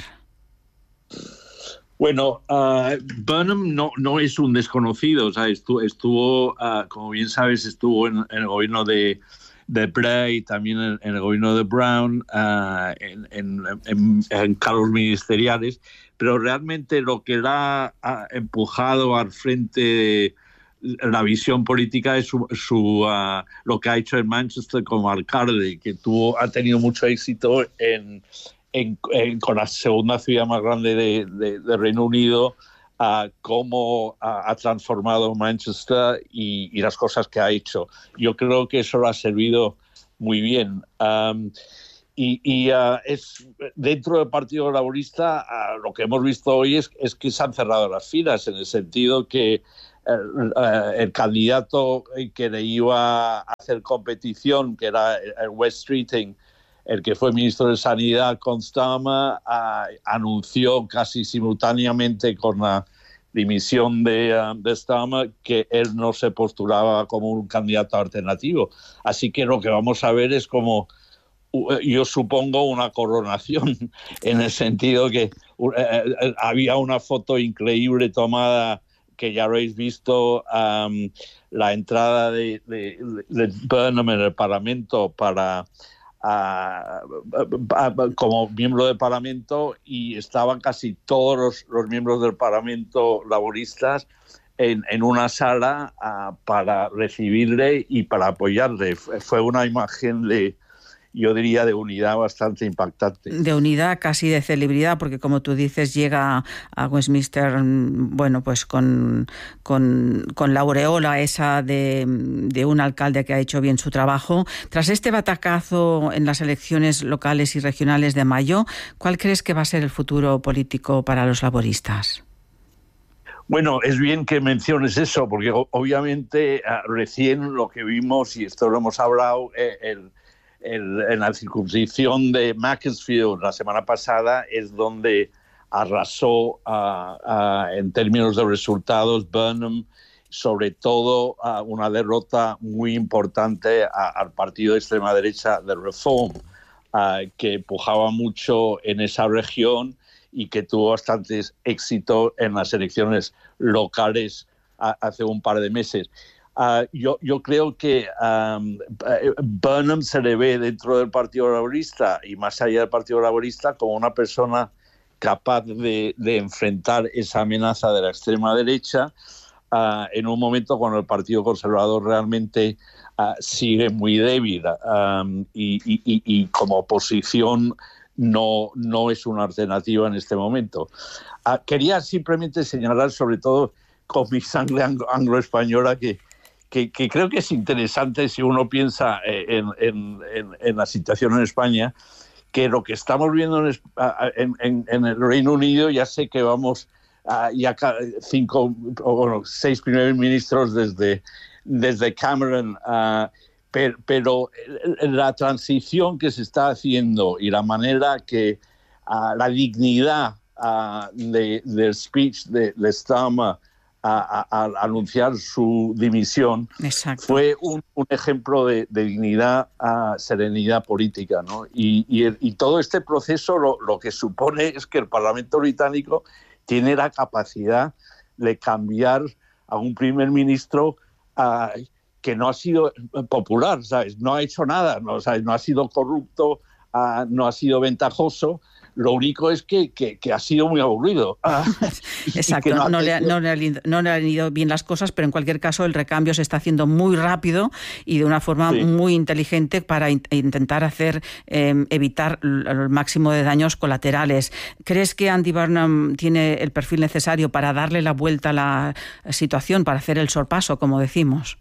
Bueno, uh, Burnham no, no es un desconocido, o sea, estuvo, estuvo uh, como bien sabes, estuvo en, en el gobierno de, de Blair y también en, en el gobierno de Brown, uh, en, en, en, en cargos ministeriales, pero realmente lo que la ha empujado al frente de la visión política es su, su, uh, lo que ha hecho en Manchester como alcalde, que tuvo, ha tenido mucho éxito en... En, en, con la segunda ciudad más grande de, de, de Reino Unido, uh, cómo uh, ha transformado Manchester y, y las cosas que ha hecho. Yo creo que eso lo ha servido muy bien. Um, y y uh, es, dentro del Partido Laborista, uh, lo que hemos visto hoy es, es que se han cerrado las filas, en el sentido que uh, uh, el candidato que le iba a hacer competición, que era el West Streeting, el que fue ministro de Sanidad, Constama, uh, anunció casi simultáneamente con la dimisión de, uh, de Starmer que él no se postulaba como un candidato alternativo. Así que lo que vamos a ver es como, uh, yo supongo, una coronación, en el sentido que uh, uh, había una foto increíble tomada que ya habréis visto, um, la entrada de, de, de Burnham en el Parlamento para... Uh, uh, uh, como miembro del Parlamento, y estaban casi todos los, los miembros del Parlamento laboristas en, en una sala uh, para recibirle y para apoyarle. Fue una imagen de, yo diría, de unidad bastante impactante. De unidad, casi de celebridad, porque como tú dices, llega a Westminster, bueno, pues con, con, con la aureola esa de, de un alcalde que ha hecho bien su trabajo. Tras este batacazo en las elecciones locales y regionales de mayo, ¿cuál crees que va a ser el futuro político para los laboristas? Bueno, es bien que menciones eso, porque obviamente recién lo que vimos, y esto lo hemos hablado, eh, el El, en la circunscripción de Macclesfield la semana pasada es donde arrasó uh, uh, en términos de resultados Burnham, sobre todo uh, una derrota muy importante a, al partido de extrema derecha de Reform, uh, que empujaba mucho en esa región y que tuvo bastante éxito en las elecciones locales uh, hace un par de meses. Uh, yo, yo creo que um, Burnham se le ve dentro del Partido Laborista y más allá del Partido Laborista como una persona capaz de, de enfrentar esa amenaza de la extrema derecha uh, en un momento cuando el Partido Conservador realmente uh, sigue muy débil um, y, y, y, y como oposición no, no es una alternativa en este momento. Uh, quería simplemente señalar, sobre todo con mi sangre anglo- anglo-española, que Que, que creo que es interesante si uno piensa en, en, en, en la situación en España, que lo que estamos viendo en, en, en, en el Reino Unido, ya sé que vamos a ya cinco o bueno, seis primeros ministros desde, desde Cameron, uh, pero, pero la transición que se está haciendo y la manera que uh, la dignidad uh, de, del speech de, de Starmer al anunciar su dimisión, Exacto. fue un, un ejemplo de, de dignidad a serenidad política, ¿no? Y, y, el, y todo este proceso lo, lo que supone es que el Parlamento británico tiene la capacidad de cambiar a un primer ministro uh, que no ha sido popular, ¿sabes? No ha hecho nada, ¿no? ¿Sabes? No ha sido corrupto, uh, no ha sido ventajoso. Lo único es que, que, que ha sido muy aburrido. Ah, Exacto, no, no, le, no, le, no le han ido bien las cosas, pero en cualquier caso el recambio se está haciendo muy rápido y de una forma sí. muy inteligente para in- intentar hacer eh, evitar el máximo de daños colaterales. ¿Crees que Andy Burnham tiene el perfil necesario para darle la vuelta a la situación, para hacer el sorpaso, como decimos?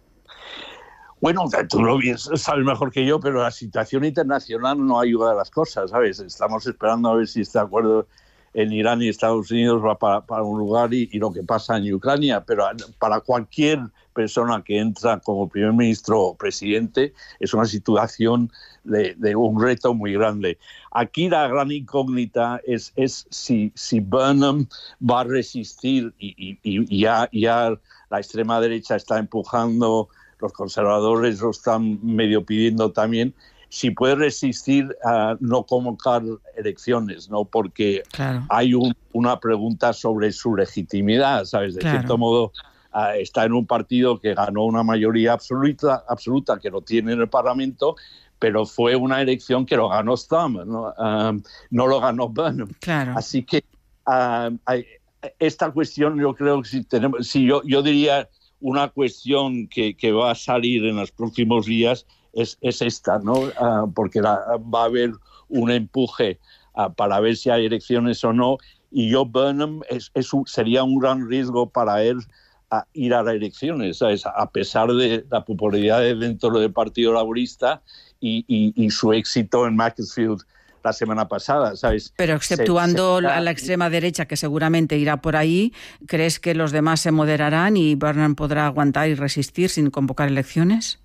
Bueno, tú lo sabes mejor que yo, pero la situación internacional no ayuda a las cosas, ¿sabes? Estamos esperando a ver si este acuerdo en Irán y Estados Unidos va para, para un lugar y, y lo que pasa en Ucrania, pero para cualquier persona que entra como primer ministro o presidente es una situación de, de un reto muy grande. Aquí la gran incógnita es, es si, si Burnham va a resistir y, y, y ya, ya la extrema derecha está empujando, los conservadores lo están medio pidiendo también, si puede resistir a no convocar elecciones, ¿no? Porque claro. hay un, una pregunta sobre su legitimidad, ¿sabes? De claro. cierto modo, uh, está en un partido que ganó una mayoría absoluta, absoluta que lo tiene en el Parlamento, pero fue una elección que lo ganó Starmer, ¿no? Um, no lo ganó Burnham. Claro. Así que uh, hay, esta cuestión, yo creo que si tenemos, si yo, yo diría una cuestión que, que va a salir en los próximos días es, es esta, ¿no? Uh, porque la, va a haber un empuje uh, para ver si hay elecciones o no, y yo Burnham es, es un, sería un gran riesgo para él uh, ir a las elecciones, ¿sabes? A pesar de la popularidad dentro del Partido Laborista y, y, y su éxito en Macclesfield la semana pasada, ¿sabes? Pero exceptuando se, se... a la extrema derecha, que seguramente irá por ahí, ¿crees que los demás se moderarán y Burnham podrá aguantar y resistir sin convocar elecciones?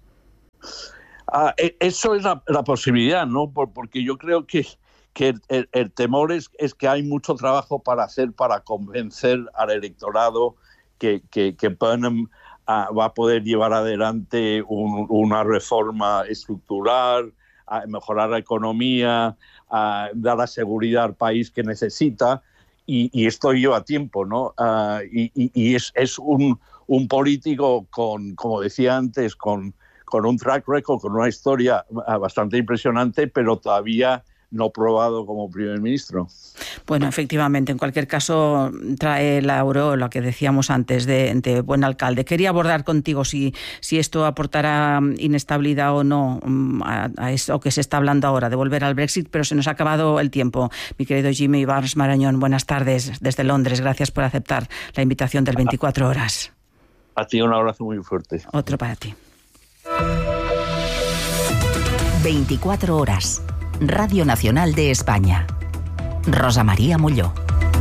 Ah, eso es la, la posibilidad, ¿no? Por, porque yo creo que, que el, el temor es, es que hay mucho trabajo para hacer para convencer al electorado que, que, que Burnham ah, va a poder llevar adelante un, una reforma estructural, a mejorar la economía, a dar la seguridad al país que necesita, y, y esto lleva tiempo, ¿no? Uh, y y, y es, es un, un político con, como decía antes, con, con un track record, con una historia bastante impresionante, pero todavía no probado como primer ministro. Bueno, efectivamente, en cualquier caso trae la aureola que decíamos antes de, de buen alcalde. Quería abordar contigo si, si esto aportará inestabilidad o no a, a eso que se está hablando ahora, de volver al Brexit, pero se nos ha acabado el tiempo. Mi querido Jimmy Barnes Marañón, buenas tardes desde Londres. Gracias por aceptar la invitación del veinticuatro horas. A ti un abrazo muy fuerte. Otro para ti. veinticuatro horas. Radio Nacional de España. Rosa María Molló.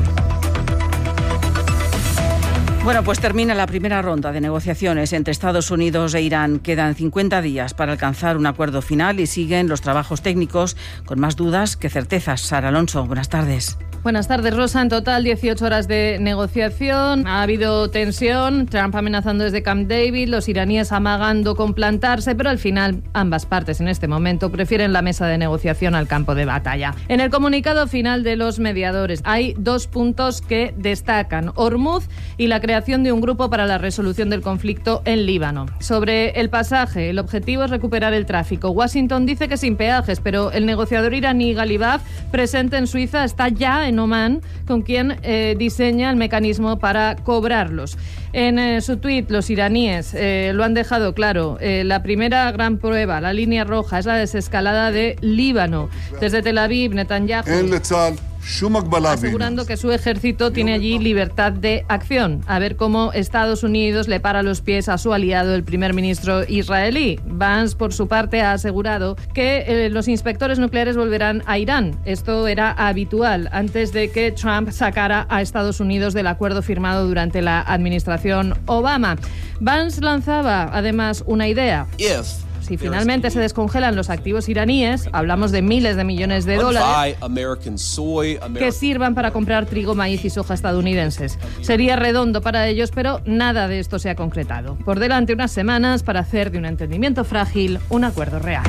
Bueno, pues termina la primera ronda de negociaciones entre Estados Unidos e Irán. Quedan cincuenta días para alcanzar un acuerdo final y siguen los trabajos técnicos con más dudas que certezas. Sara Alonso, buenas tardes. Buenas tardes, Rosa. En total, dieciocho horas de negociación. Ha habido tensión, Trump amenazando desde Camp David, los iraníes amagando con plantarse, pero al final ambas partes en este momento prefieren la mesa de negociación al campo de batalla. En el comunicado final de los mediadores hay dos puntos que destacan: Hormuz y la creación de un grupo para la resolución del conflicto en Líbano. Sobre el pasaje, el objetivo es recuperar el tráfico. Washington dice que sin peajes, pero el negociador iraní Galibaf, presente en Suiza, está ya en Omán, con quien eh, diseña el mecanismo para cobrarlos. En eh, su tuit, los iraníes eh, lo han dejado claro. Eh, la primera gran prueba, la línea roja, es la desescalada de Líbano. Desde Tel Aviv, Netanyahu asegurando que su ejército tiene allí libertad de acción. A ver cómo Estados Unidos le para los pies a su aliado, el primer ministro israelí. Vance, por su parte, ha asegurado que eh, los inspectores nucleares volverán a Irán. Esto era habitual antes de que Trump sacara a Estados Unidos del acuerdo firmado durante la administración Obama. Vance lanzaba, además, una idea. If Si finalmente se descongelan los activos iraníes, hablamos de miles de millones de dólares que sirvan para comprar trigo, maíz y soja estadounidenses. Sería redondo para ellos, pero nada de esto se ha concretado. Por delante unas semanas para hacer de un entendimiento frágil un acuerdo real.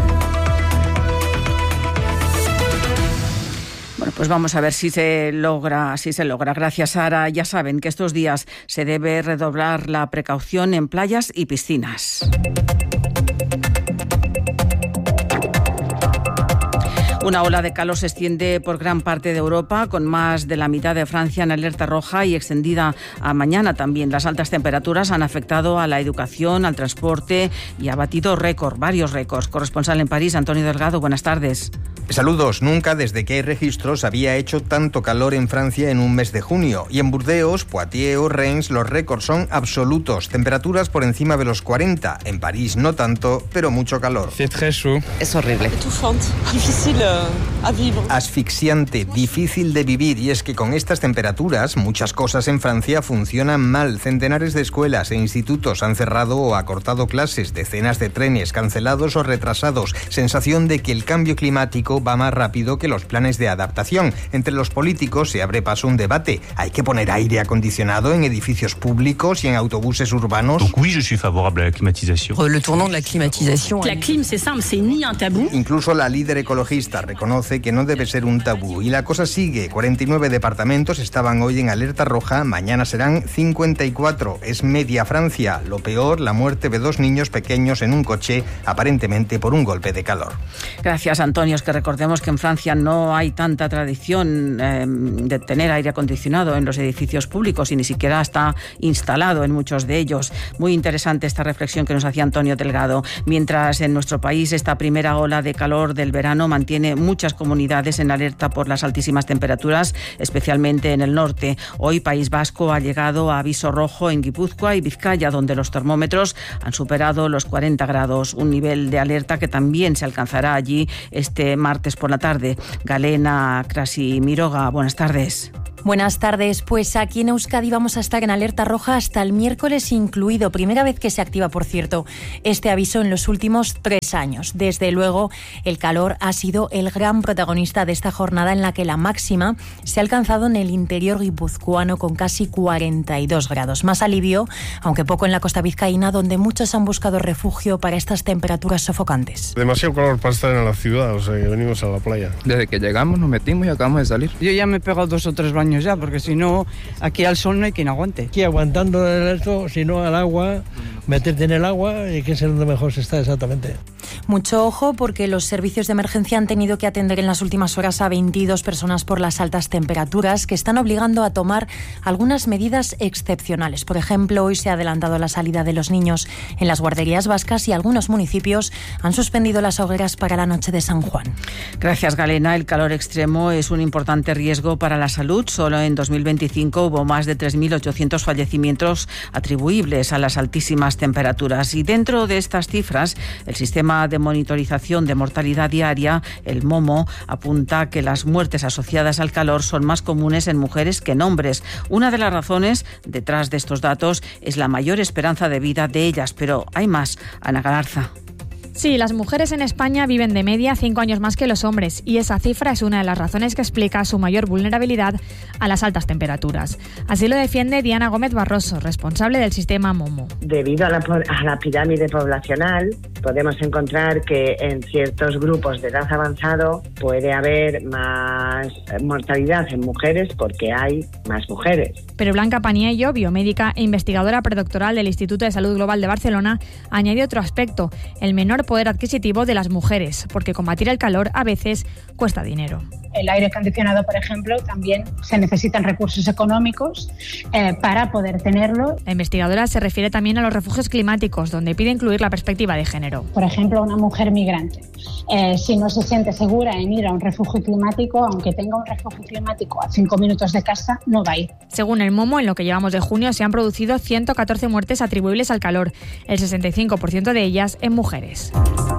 Bueno, pues vamos a ver si se logra, si se logra. Gracias, Sara. Ya saben que estos días se debe redoblar la precaución en playas y piscinas. Una ola de calor se extiende por gran parte de Europa, con más de la mitad de Francia en alerta roja y extendida a mañana también. Las altas temperaturas han afectado a la educación, al transporte y ha batido récord, varios récords. Corresponsal en París, Antonio Delgado, buenas tardes. Saludos. Nunca desde que hay registros había hecho tanto calor en Francia en un mes de junio. Y en Burdeos, Poitiers o Reims los récords son absolutos. Temperaturas por encima de los cuarenta. En París no tanto, pero mucho calor. Es horrible. Asfixiante, difícil de vivir. Y es que con estas temperaturas muchas cosas en Francia funcionan mal. Centenares de escuelas e institutos han cerrado o acortado clases. Decenas de trenes cancelados o retrasados. Sensación de que el cambio climático va más rápido que los planes de adaptación. Entre los políticos se abre paso un debate. ¿Hay que poner aire acondicionado en edificios públicos y en autobuses urbanos? Donc oui, je suis favorable à la climatisation. Le tournant de la climatisation. La clim, c'est simple, c'est ni un tabú. Incluso la líder ecologista reconoce que no debe ser un tabú. Y la cosa sigue. cuarenta y nueve departamentos estaban hoy en alerta roja. Mañana serán cincuenta y cuatro. Es media Francia. Lo peor, la muerte de dos niños pequeños en un coche, aparentemente por un golpe de calor. Gracias, Antonio. Es que recordemos que en Francia no hay tanta tradición eh, de tener aire acondicionado en los edificios públicos y ni siquiera está instalado en muchos de ellos. Muy interesante esta reflexión que nos hacía Antonio Delgado. Mientras en nuestro país esta primera ola de calor del verano mantiene muchas comunidades en alerta por las altísimas temperaturas, especialmente en el norte. Hoy País Vasco ha llegado a aviso rojo en Guipúzcoa y Vizcaya, donde los termómetros han superado los cuarenta grados, un nivel de alerta que también se alcanzará allí este martes por la tarde. Galena Krasimiroga, buenas tardes. Buenas tardes. Pues aquí en Euskadi vamos a estar en alerta roja hasta el miércoles incluido. Primera vez que se activa, por cierto, este aviso en los últimos tres años. Desde luego, el calor ha sido el gran protagonista de esta jornada en la que la máxima se ha alcanzado en el interior guipuzcoano con casi cuarenta y dos grados. Más alivio, aunque poco en la costa vizcaína, donde muchos han buscado refugio para estas temperaturas sofocantes. Demasiado calor para estar en la ciudad, o sea que venimos a la playa. Desde que llegamos nos metimos y acabamos de salir. Yo ya me he pegado dos o tres baños ya, porque si no, aquí al sol no hay quien aguante. Aquí aguantando esto, si no al agua, meterte en el agua y que es donde mejor se está exactamente. Mucho ojo porque los servicios de emergencia han tenido que atender en las últimas horas a veintidós personas por las altas temperaturas que están obligando a tomar algunas medidas excepcionales. Por ejemplo, hoy se ha adelantado la salida de los niños en las guarderías vascas y algunos municipios han suspendido las hogueras para la noche de San Juan. Gracias, Galena. El calor extremo es un importante riesgo para la salud. Solo en dos mil veinticinco hubo más de tres mil ochocientos fallecimientos atribuibles a las altísimas temperaturas. Y dentro de estas cifras, el sistema de monitorización de mortalidad diaria, el MOMO, apunta que las muertes asociadas al calor son más comunes en mujeres que en hombres. Una de las razones detrás de estos datos es la mayor esperanza de vida de ellas, pero hay más. Ana Galarza. Sí, las mujeres en España viven de media cinco años más que los hombres y esa cifra es una de las razones que explica su mayor vulnerabilidad a las altas temperaturas. Así lo defiende Diana Gómez Barroso, responsable del sistema MOMO. Debido a la, a la pirámide poblacional, podemos encontrar que en ciertos grupos de edad avanzado puede haber más mortalidad en mujeres porque hay más mujeres. Pero Blanca Paniello, biomédica e investigadora predoctoral del Instituto de Salud Global de Barcelona, añade otro aspecto, el menor poder adquisitivo de las mujeres, porque combatir el calor a veces cuesta dinero. El aire acondicionado, por ejemplo, también se necesitan recursos económicos eh, para poder tenerlo. La investigadora se refiere también a los refugios climáticos, donde pide incluir la perspectiva de género. Por ejemplo, una mujer migrante, eh, si no se siente segura en ir a un refugio climático, aunque tenga un refugio climático a cinco minutos de casa, no va a ir. Según el MOMO, en lo que llevamos de junio se han producido ciento catorce muertes atribuibles al calor, el sesenta y cinco por ciento de ellas en mujeres.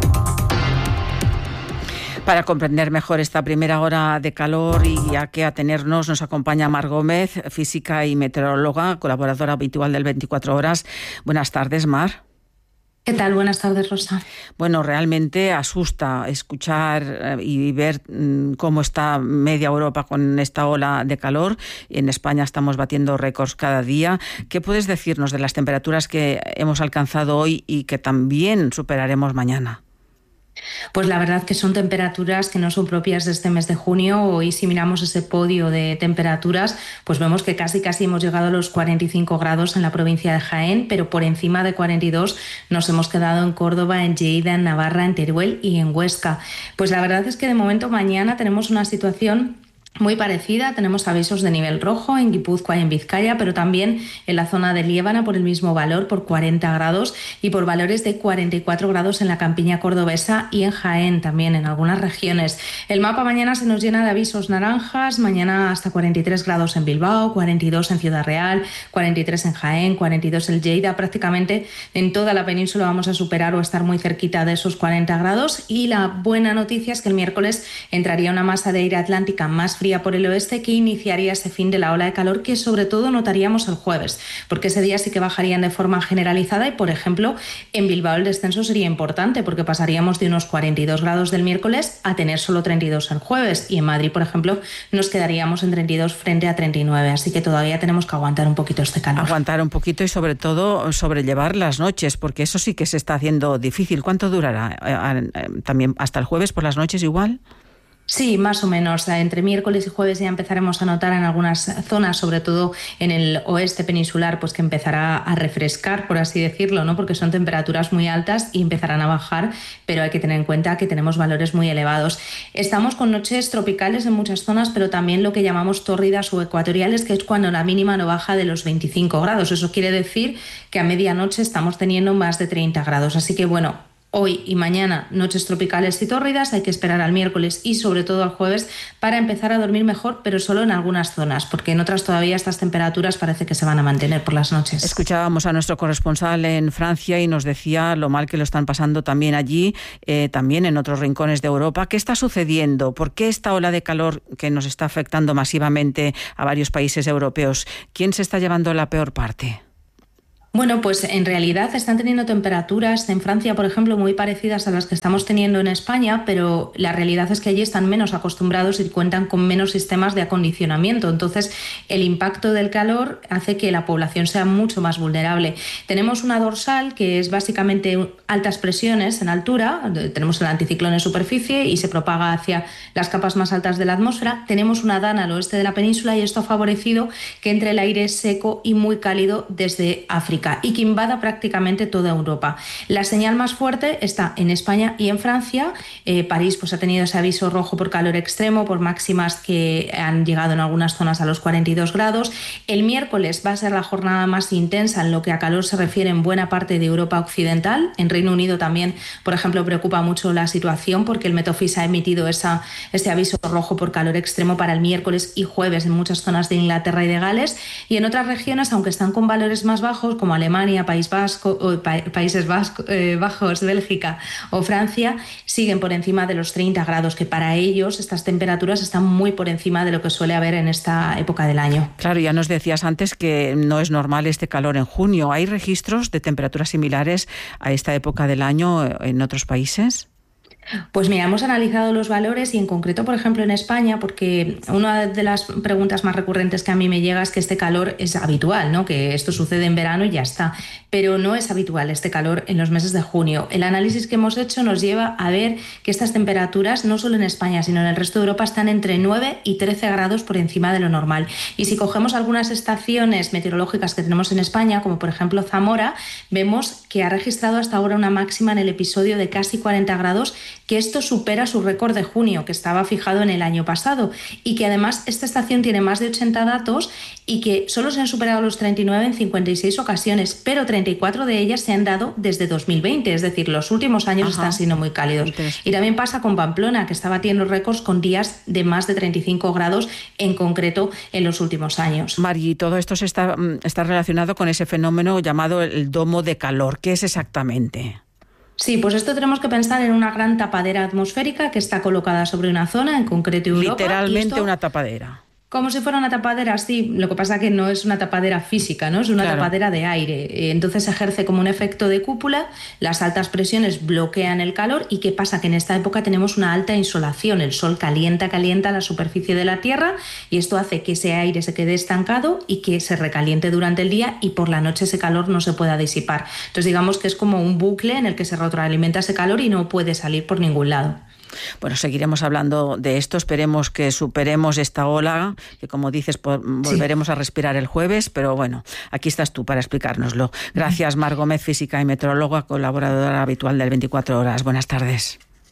Para comprender mejor esta primera hora de calor y a qué atenernos, nos acompaña Mar Gómez, física y meteoróloga, colaboradora habitual del veinticuatro horas. Buenas tardes, Mar. ¿Qué tal? Buenas tardes, Rosa. Bueno, realmente asusta escuchar y ver cómo está media Europa con esta ola de calor. En España estamos batiendo récords cada día. ¿Qué puedes decirnos de las temperaturas que hemos alcanzado hoy y que también superaremos mañana? Pues la verdad que son temperaturas que no son propias de este mes de junio. Hoy, si miramos ese podio de temperaturas, pues vemos que casi casi hemos llegado a los cuarenta y cinco grados en la provincia de Jaén, pero por encima de cuarenta y dos nos hemos quedado en Córdoba, en Lleida, en Navarra, en Teruel y en Huesca. Pues la verdad es que de momento mañana tenemos una situación muy parecida. Tenemos avisos de nivel rojo en Guipúzcoa y en Vizcaya, pero también en la zona de Liébana por el mismo valor, por cuarenta grados, y por valores de cuarenta y cuatro grados en la campiña cordobesa y en Jaén también, en algunas regiones. El mapa mañana se nos llena de avisos naranjas, mañana hasta cuarenta y tres grados en Bilbao, cuarenta y dos en Ciudad Real, cuarenta y tres en Jaén, cuarenta y dos en Lleida. Prácticamente en toda la península vamos a superar o estar muy cerquita de esos cuarenta grados, y la buena noticia es que el miércoles entraría una masa de aire atlántica más fría por el oeste que iniciaría ese fin de la ola de calor que sobre todo notaríamos el jueves, porque ese día sí que bajarían de forma generalizada y, por ejemplo, en Bilbao el descenso sería importante porque pasaríamos de unos cuarenta y dos grados del miércoles a tener solo treinta y dos el jueves, y en Madrid, por ejemplo, nos quedaríamos en treinta y dos frente a treinta y nueve, así que todavía tenemos que aguantar un poquito este calor. Aguantar un poquito y sobre todo sobrellevar las noches, porque eso sí que se está haciendo difícil. ¿Cuánto durará? ¿También hasta el jueves por las noches igual? Sí, más o menos. Entre miércoles y jueves ya empezaremos a notar en algunas zonas, sobre todo en el oeste peninsular, pues que empezará a refrescar, por así decirlo, ¿no? Porque son temperaturas muy altas y empezarán a bajar, pero hay que tener en cuenta que tenemos valores muy elevados. Estamos con noches tropicales en muchas zonas, pero también lo que llamamos tórridas o ecuatoriales, que es cuando la mínima no baja de los veinticinco grados. Eso quiere decir que a medianoche estamos teniendo más de treinta grados. Así que bueno, hoy y mañana noches tropicales y tórridas, hay que esperar al miércoles y sobre todo al jueves para empezar a dormir mejor, pero solo en algunas zonas, porque en otras todavía estas temperaturas parece que se van a mantener por las noches. Escuchábamos a nuestro corresponsal en Francia y nos decía lo mal que lo están pasando también allí, eh, también en otros rincones de Europa. ¿Qué está sucediendo? ¿Por qué esta ola de calor que nos está afectando masivamente a varios países europeos? ¿Quién se está llevando la peor parte? Bueno, pues en realidad están teniendo temperaturas en Francia, por ejemplo, muy parecidas a las que estamos teniendo en España, pero la realidad es que allí están menos acostumbrados y cuentan con menos sistemas de acondicionamiento. Entonces, el impacto del calor hace que la población sea mucho más vulnerable. Tenemos una dorsal que es básicamente altas presiones en altura, tenemos el anticiclón en superficie y se propaga hacia las capas más altas de la atmósfera. Tenemos una dana al oeste de la península y esto ha favorecido que entre el aire seco y muy cálido desde África y que invada prácticamente toda Europa. La señal más fuerte está en España y en Francia. Eh, París pues, ha tenido ese aviso rojo por calor extremo, por máximas que han llegado en algunas zonas a los cuarenta y dos grados. El miércoles va a ser la jornada más intensa en lo que a calor se refiere en buena parte de Europa occidental. En Reino Unido también, por ejemplo, preocupa mucho la situación porque el Met Office ha emitido esa, ese aviso rojo por calor extremo para el miércoles y jueves en muchas zonas de Inglaterra y de Gales. Y en otras regiones, aunque están con valores más bajos, como Alemania, País Vasco, o pa- Países Vasco, eh, Bajos, Bélgica o Francia, siguen por encima de los treinta grados, que para ellos estas temperaturas están muy por encima de lo que suele haber en esta época del año. Claro, ya nos decías antes que no es normal este calor en junio. ¿Hay registros de temperaturas similares a esta época del año en otros países? Pues mira, hemos analizado los valores y en concreto, por ejemplo, en España, porque una de las preguntas más recurrentes que a mí me llega es que este calor es habitual, ¿no? Que esto sucede en verano y ya está, pero no es habitual este calor en los meses de junio. El análisis que hemos hecho nos lleva a ver que estas temperaturas, no solo en España, sino en el resto de Europa, están entre nueve y trece grados por encima de lo normal. Y si cogemos algunas estaciones meteorológicas que tenemos en España, como por ejemplo Zamora, vemos que ha registrado hasta ahora una máxima en el episodio de casi cuarenta grados, que esto supera su récord de junio, que estaba fijado en el año pasado, y que además esta estación tiene más de ochenta datos y que solo se han superado los treinta y nueve en cincuenta y seis ocasiones, pero treinta y cuatro de ellas se han dado desde dos mil veinte, es decir, los últimos años Ajá. están siendo muy cálidos. Y también pasa con Pamplona, que está batiendo récords con días de más de treinta y cinco grados en concreto en los últimos años. Mari, todo esto se está, está relacionado con ese fenómeno llamado el domo de calor. ¿Qué es exactamente? Sí, pues esto tenemos que pensar en una gran tapadera atmosférica que está colocada sobre una zona, en concreto Europa. Literalmente esto, una tapadera. Como si fuera una tapadera, sí. Lo que pasa es que no es una tapadera física, ¿no? Es una claro. tapadera de aire. Entonces ejerce como un efecto de cúpula, las altas presiones bloquean el calor. ¿Y qué pasa? Que en esta época tenemos una alta insolación. El sol calienta, calienta la superficie de la Tierra y esto hace que ese aire se quede estancado y que se recaliente durante el día y por la noche ese calor no se pueda disipar. Entonces digamos que es como un bucle en el que se retroalimenta ese calor y no puede salir por ningún lado. Bueno, seguiremos hablando de esto, esperemos que superemos esta ola, que como dices, volveremos sí. a respirar el jueves, pero bueno, aquí estás tú para explicárnoslo. Gracias, Mar Gómez, física y meteoróloga, colaboradora habitual del veinticuatro horas. Buenas tardes.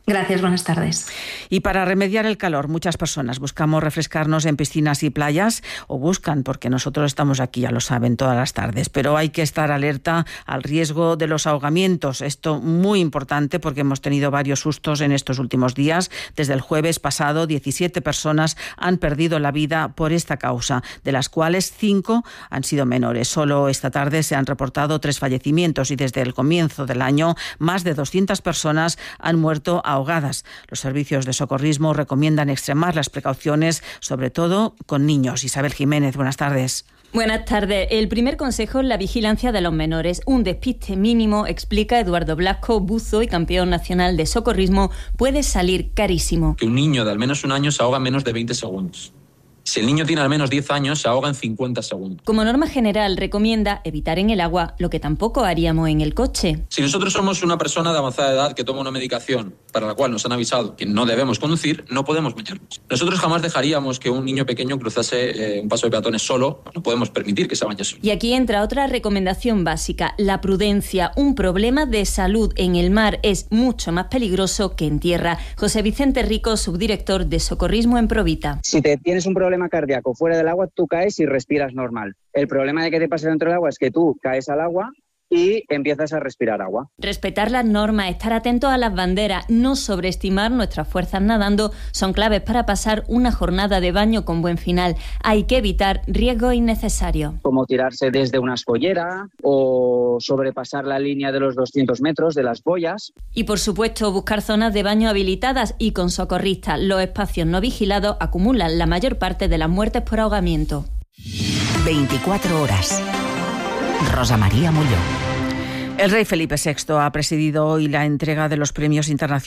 Gracias, buenas tardes. Y para remediar el calor, muchas personas buscamos refrescarnos en piscinas y playas, o buscan, porque nosotros estamos aquí, ya lo saben, todas las tardes, pero hay que estar alerta al riesgo de los ahogamientos. Esto muy importante porque hemos tenido varios sustos en estos últimos días. Desde el jueves pasado, diecisiete personas han perdido la vida por esta causa, de las cuales cinco han sido menores. Solo esta tarde se han reportado tres fallecimientos y desde el comienzo del año más de doscientas personas han muerto ahogadas. ahogadas. Los servicios de socorrismo recomiendan extremar las precauciones, sobre todo con niños. Isabel Jiménez, buenas tardes. Buenas tardes. El primer consejo es la vigilancia de los menores. Un despiste mínimo, explica Eduardo Blasco, buzo y campeón nacional de socorrismo, puede salir carísimo. Que un niño de al menos un año se ahoga en menos de veinte segundos. Si el niño tiene al menos diez años, se ahoga en cincuenta segundos. Como norma general, recomienda evitar en el agua lo que tampoco haríamos en el coche. Si nosotros somos una persona de avanzada edad que toma una medicación para la cual nos han avisado que no debemos conducir, no podemos meternos. Nosotros jamás dejaríamos que un niño pequeño cruzase eh, un paso de peatones solo. No podemos permitir que se bañe solo. Y aquí entra otra recomendación básica, la prudencia. Un problema de salud en el mar es mucho más peligroso que en tierra. José Vicente Rico, subdirector de Socorrismo en Provita. Si te tienes un problema cardíaco fuera del agua, tú caes y respiras normal. El problema de que te pase dentro del agua es que tú caes al agua y empiezas a respirar agua. Respetar las normas, estar atentos a las banderas, no sobreestimar nuestras fuerzas nadando son claves para pasar una jornada de baño con buen final. Hay que evitar riesgos innecesarios. Como tirarse desde una escollera o sobrepasar la línea de los doscientos metros de las boyas. Y por supuesto buscar zonas de baño habilitadas y con socorristas. Los espacios no vigilados acumulan la mayor parte de las muertes por ahogamiento. veinticuatro horas. Rosa María Mulló. El rey Felipe sexto ha presidido hoy la entrega de los premios internacionales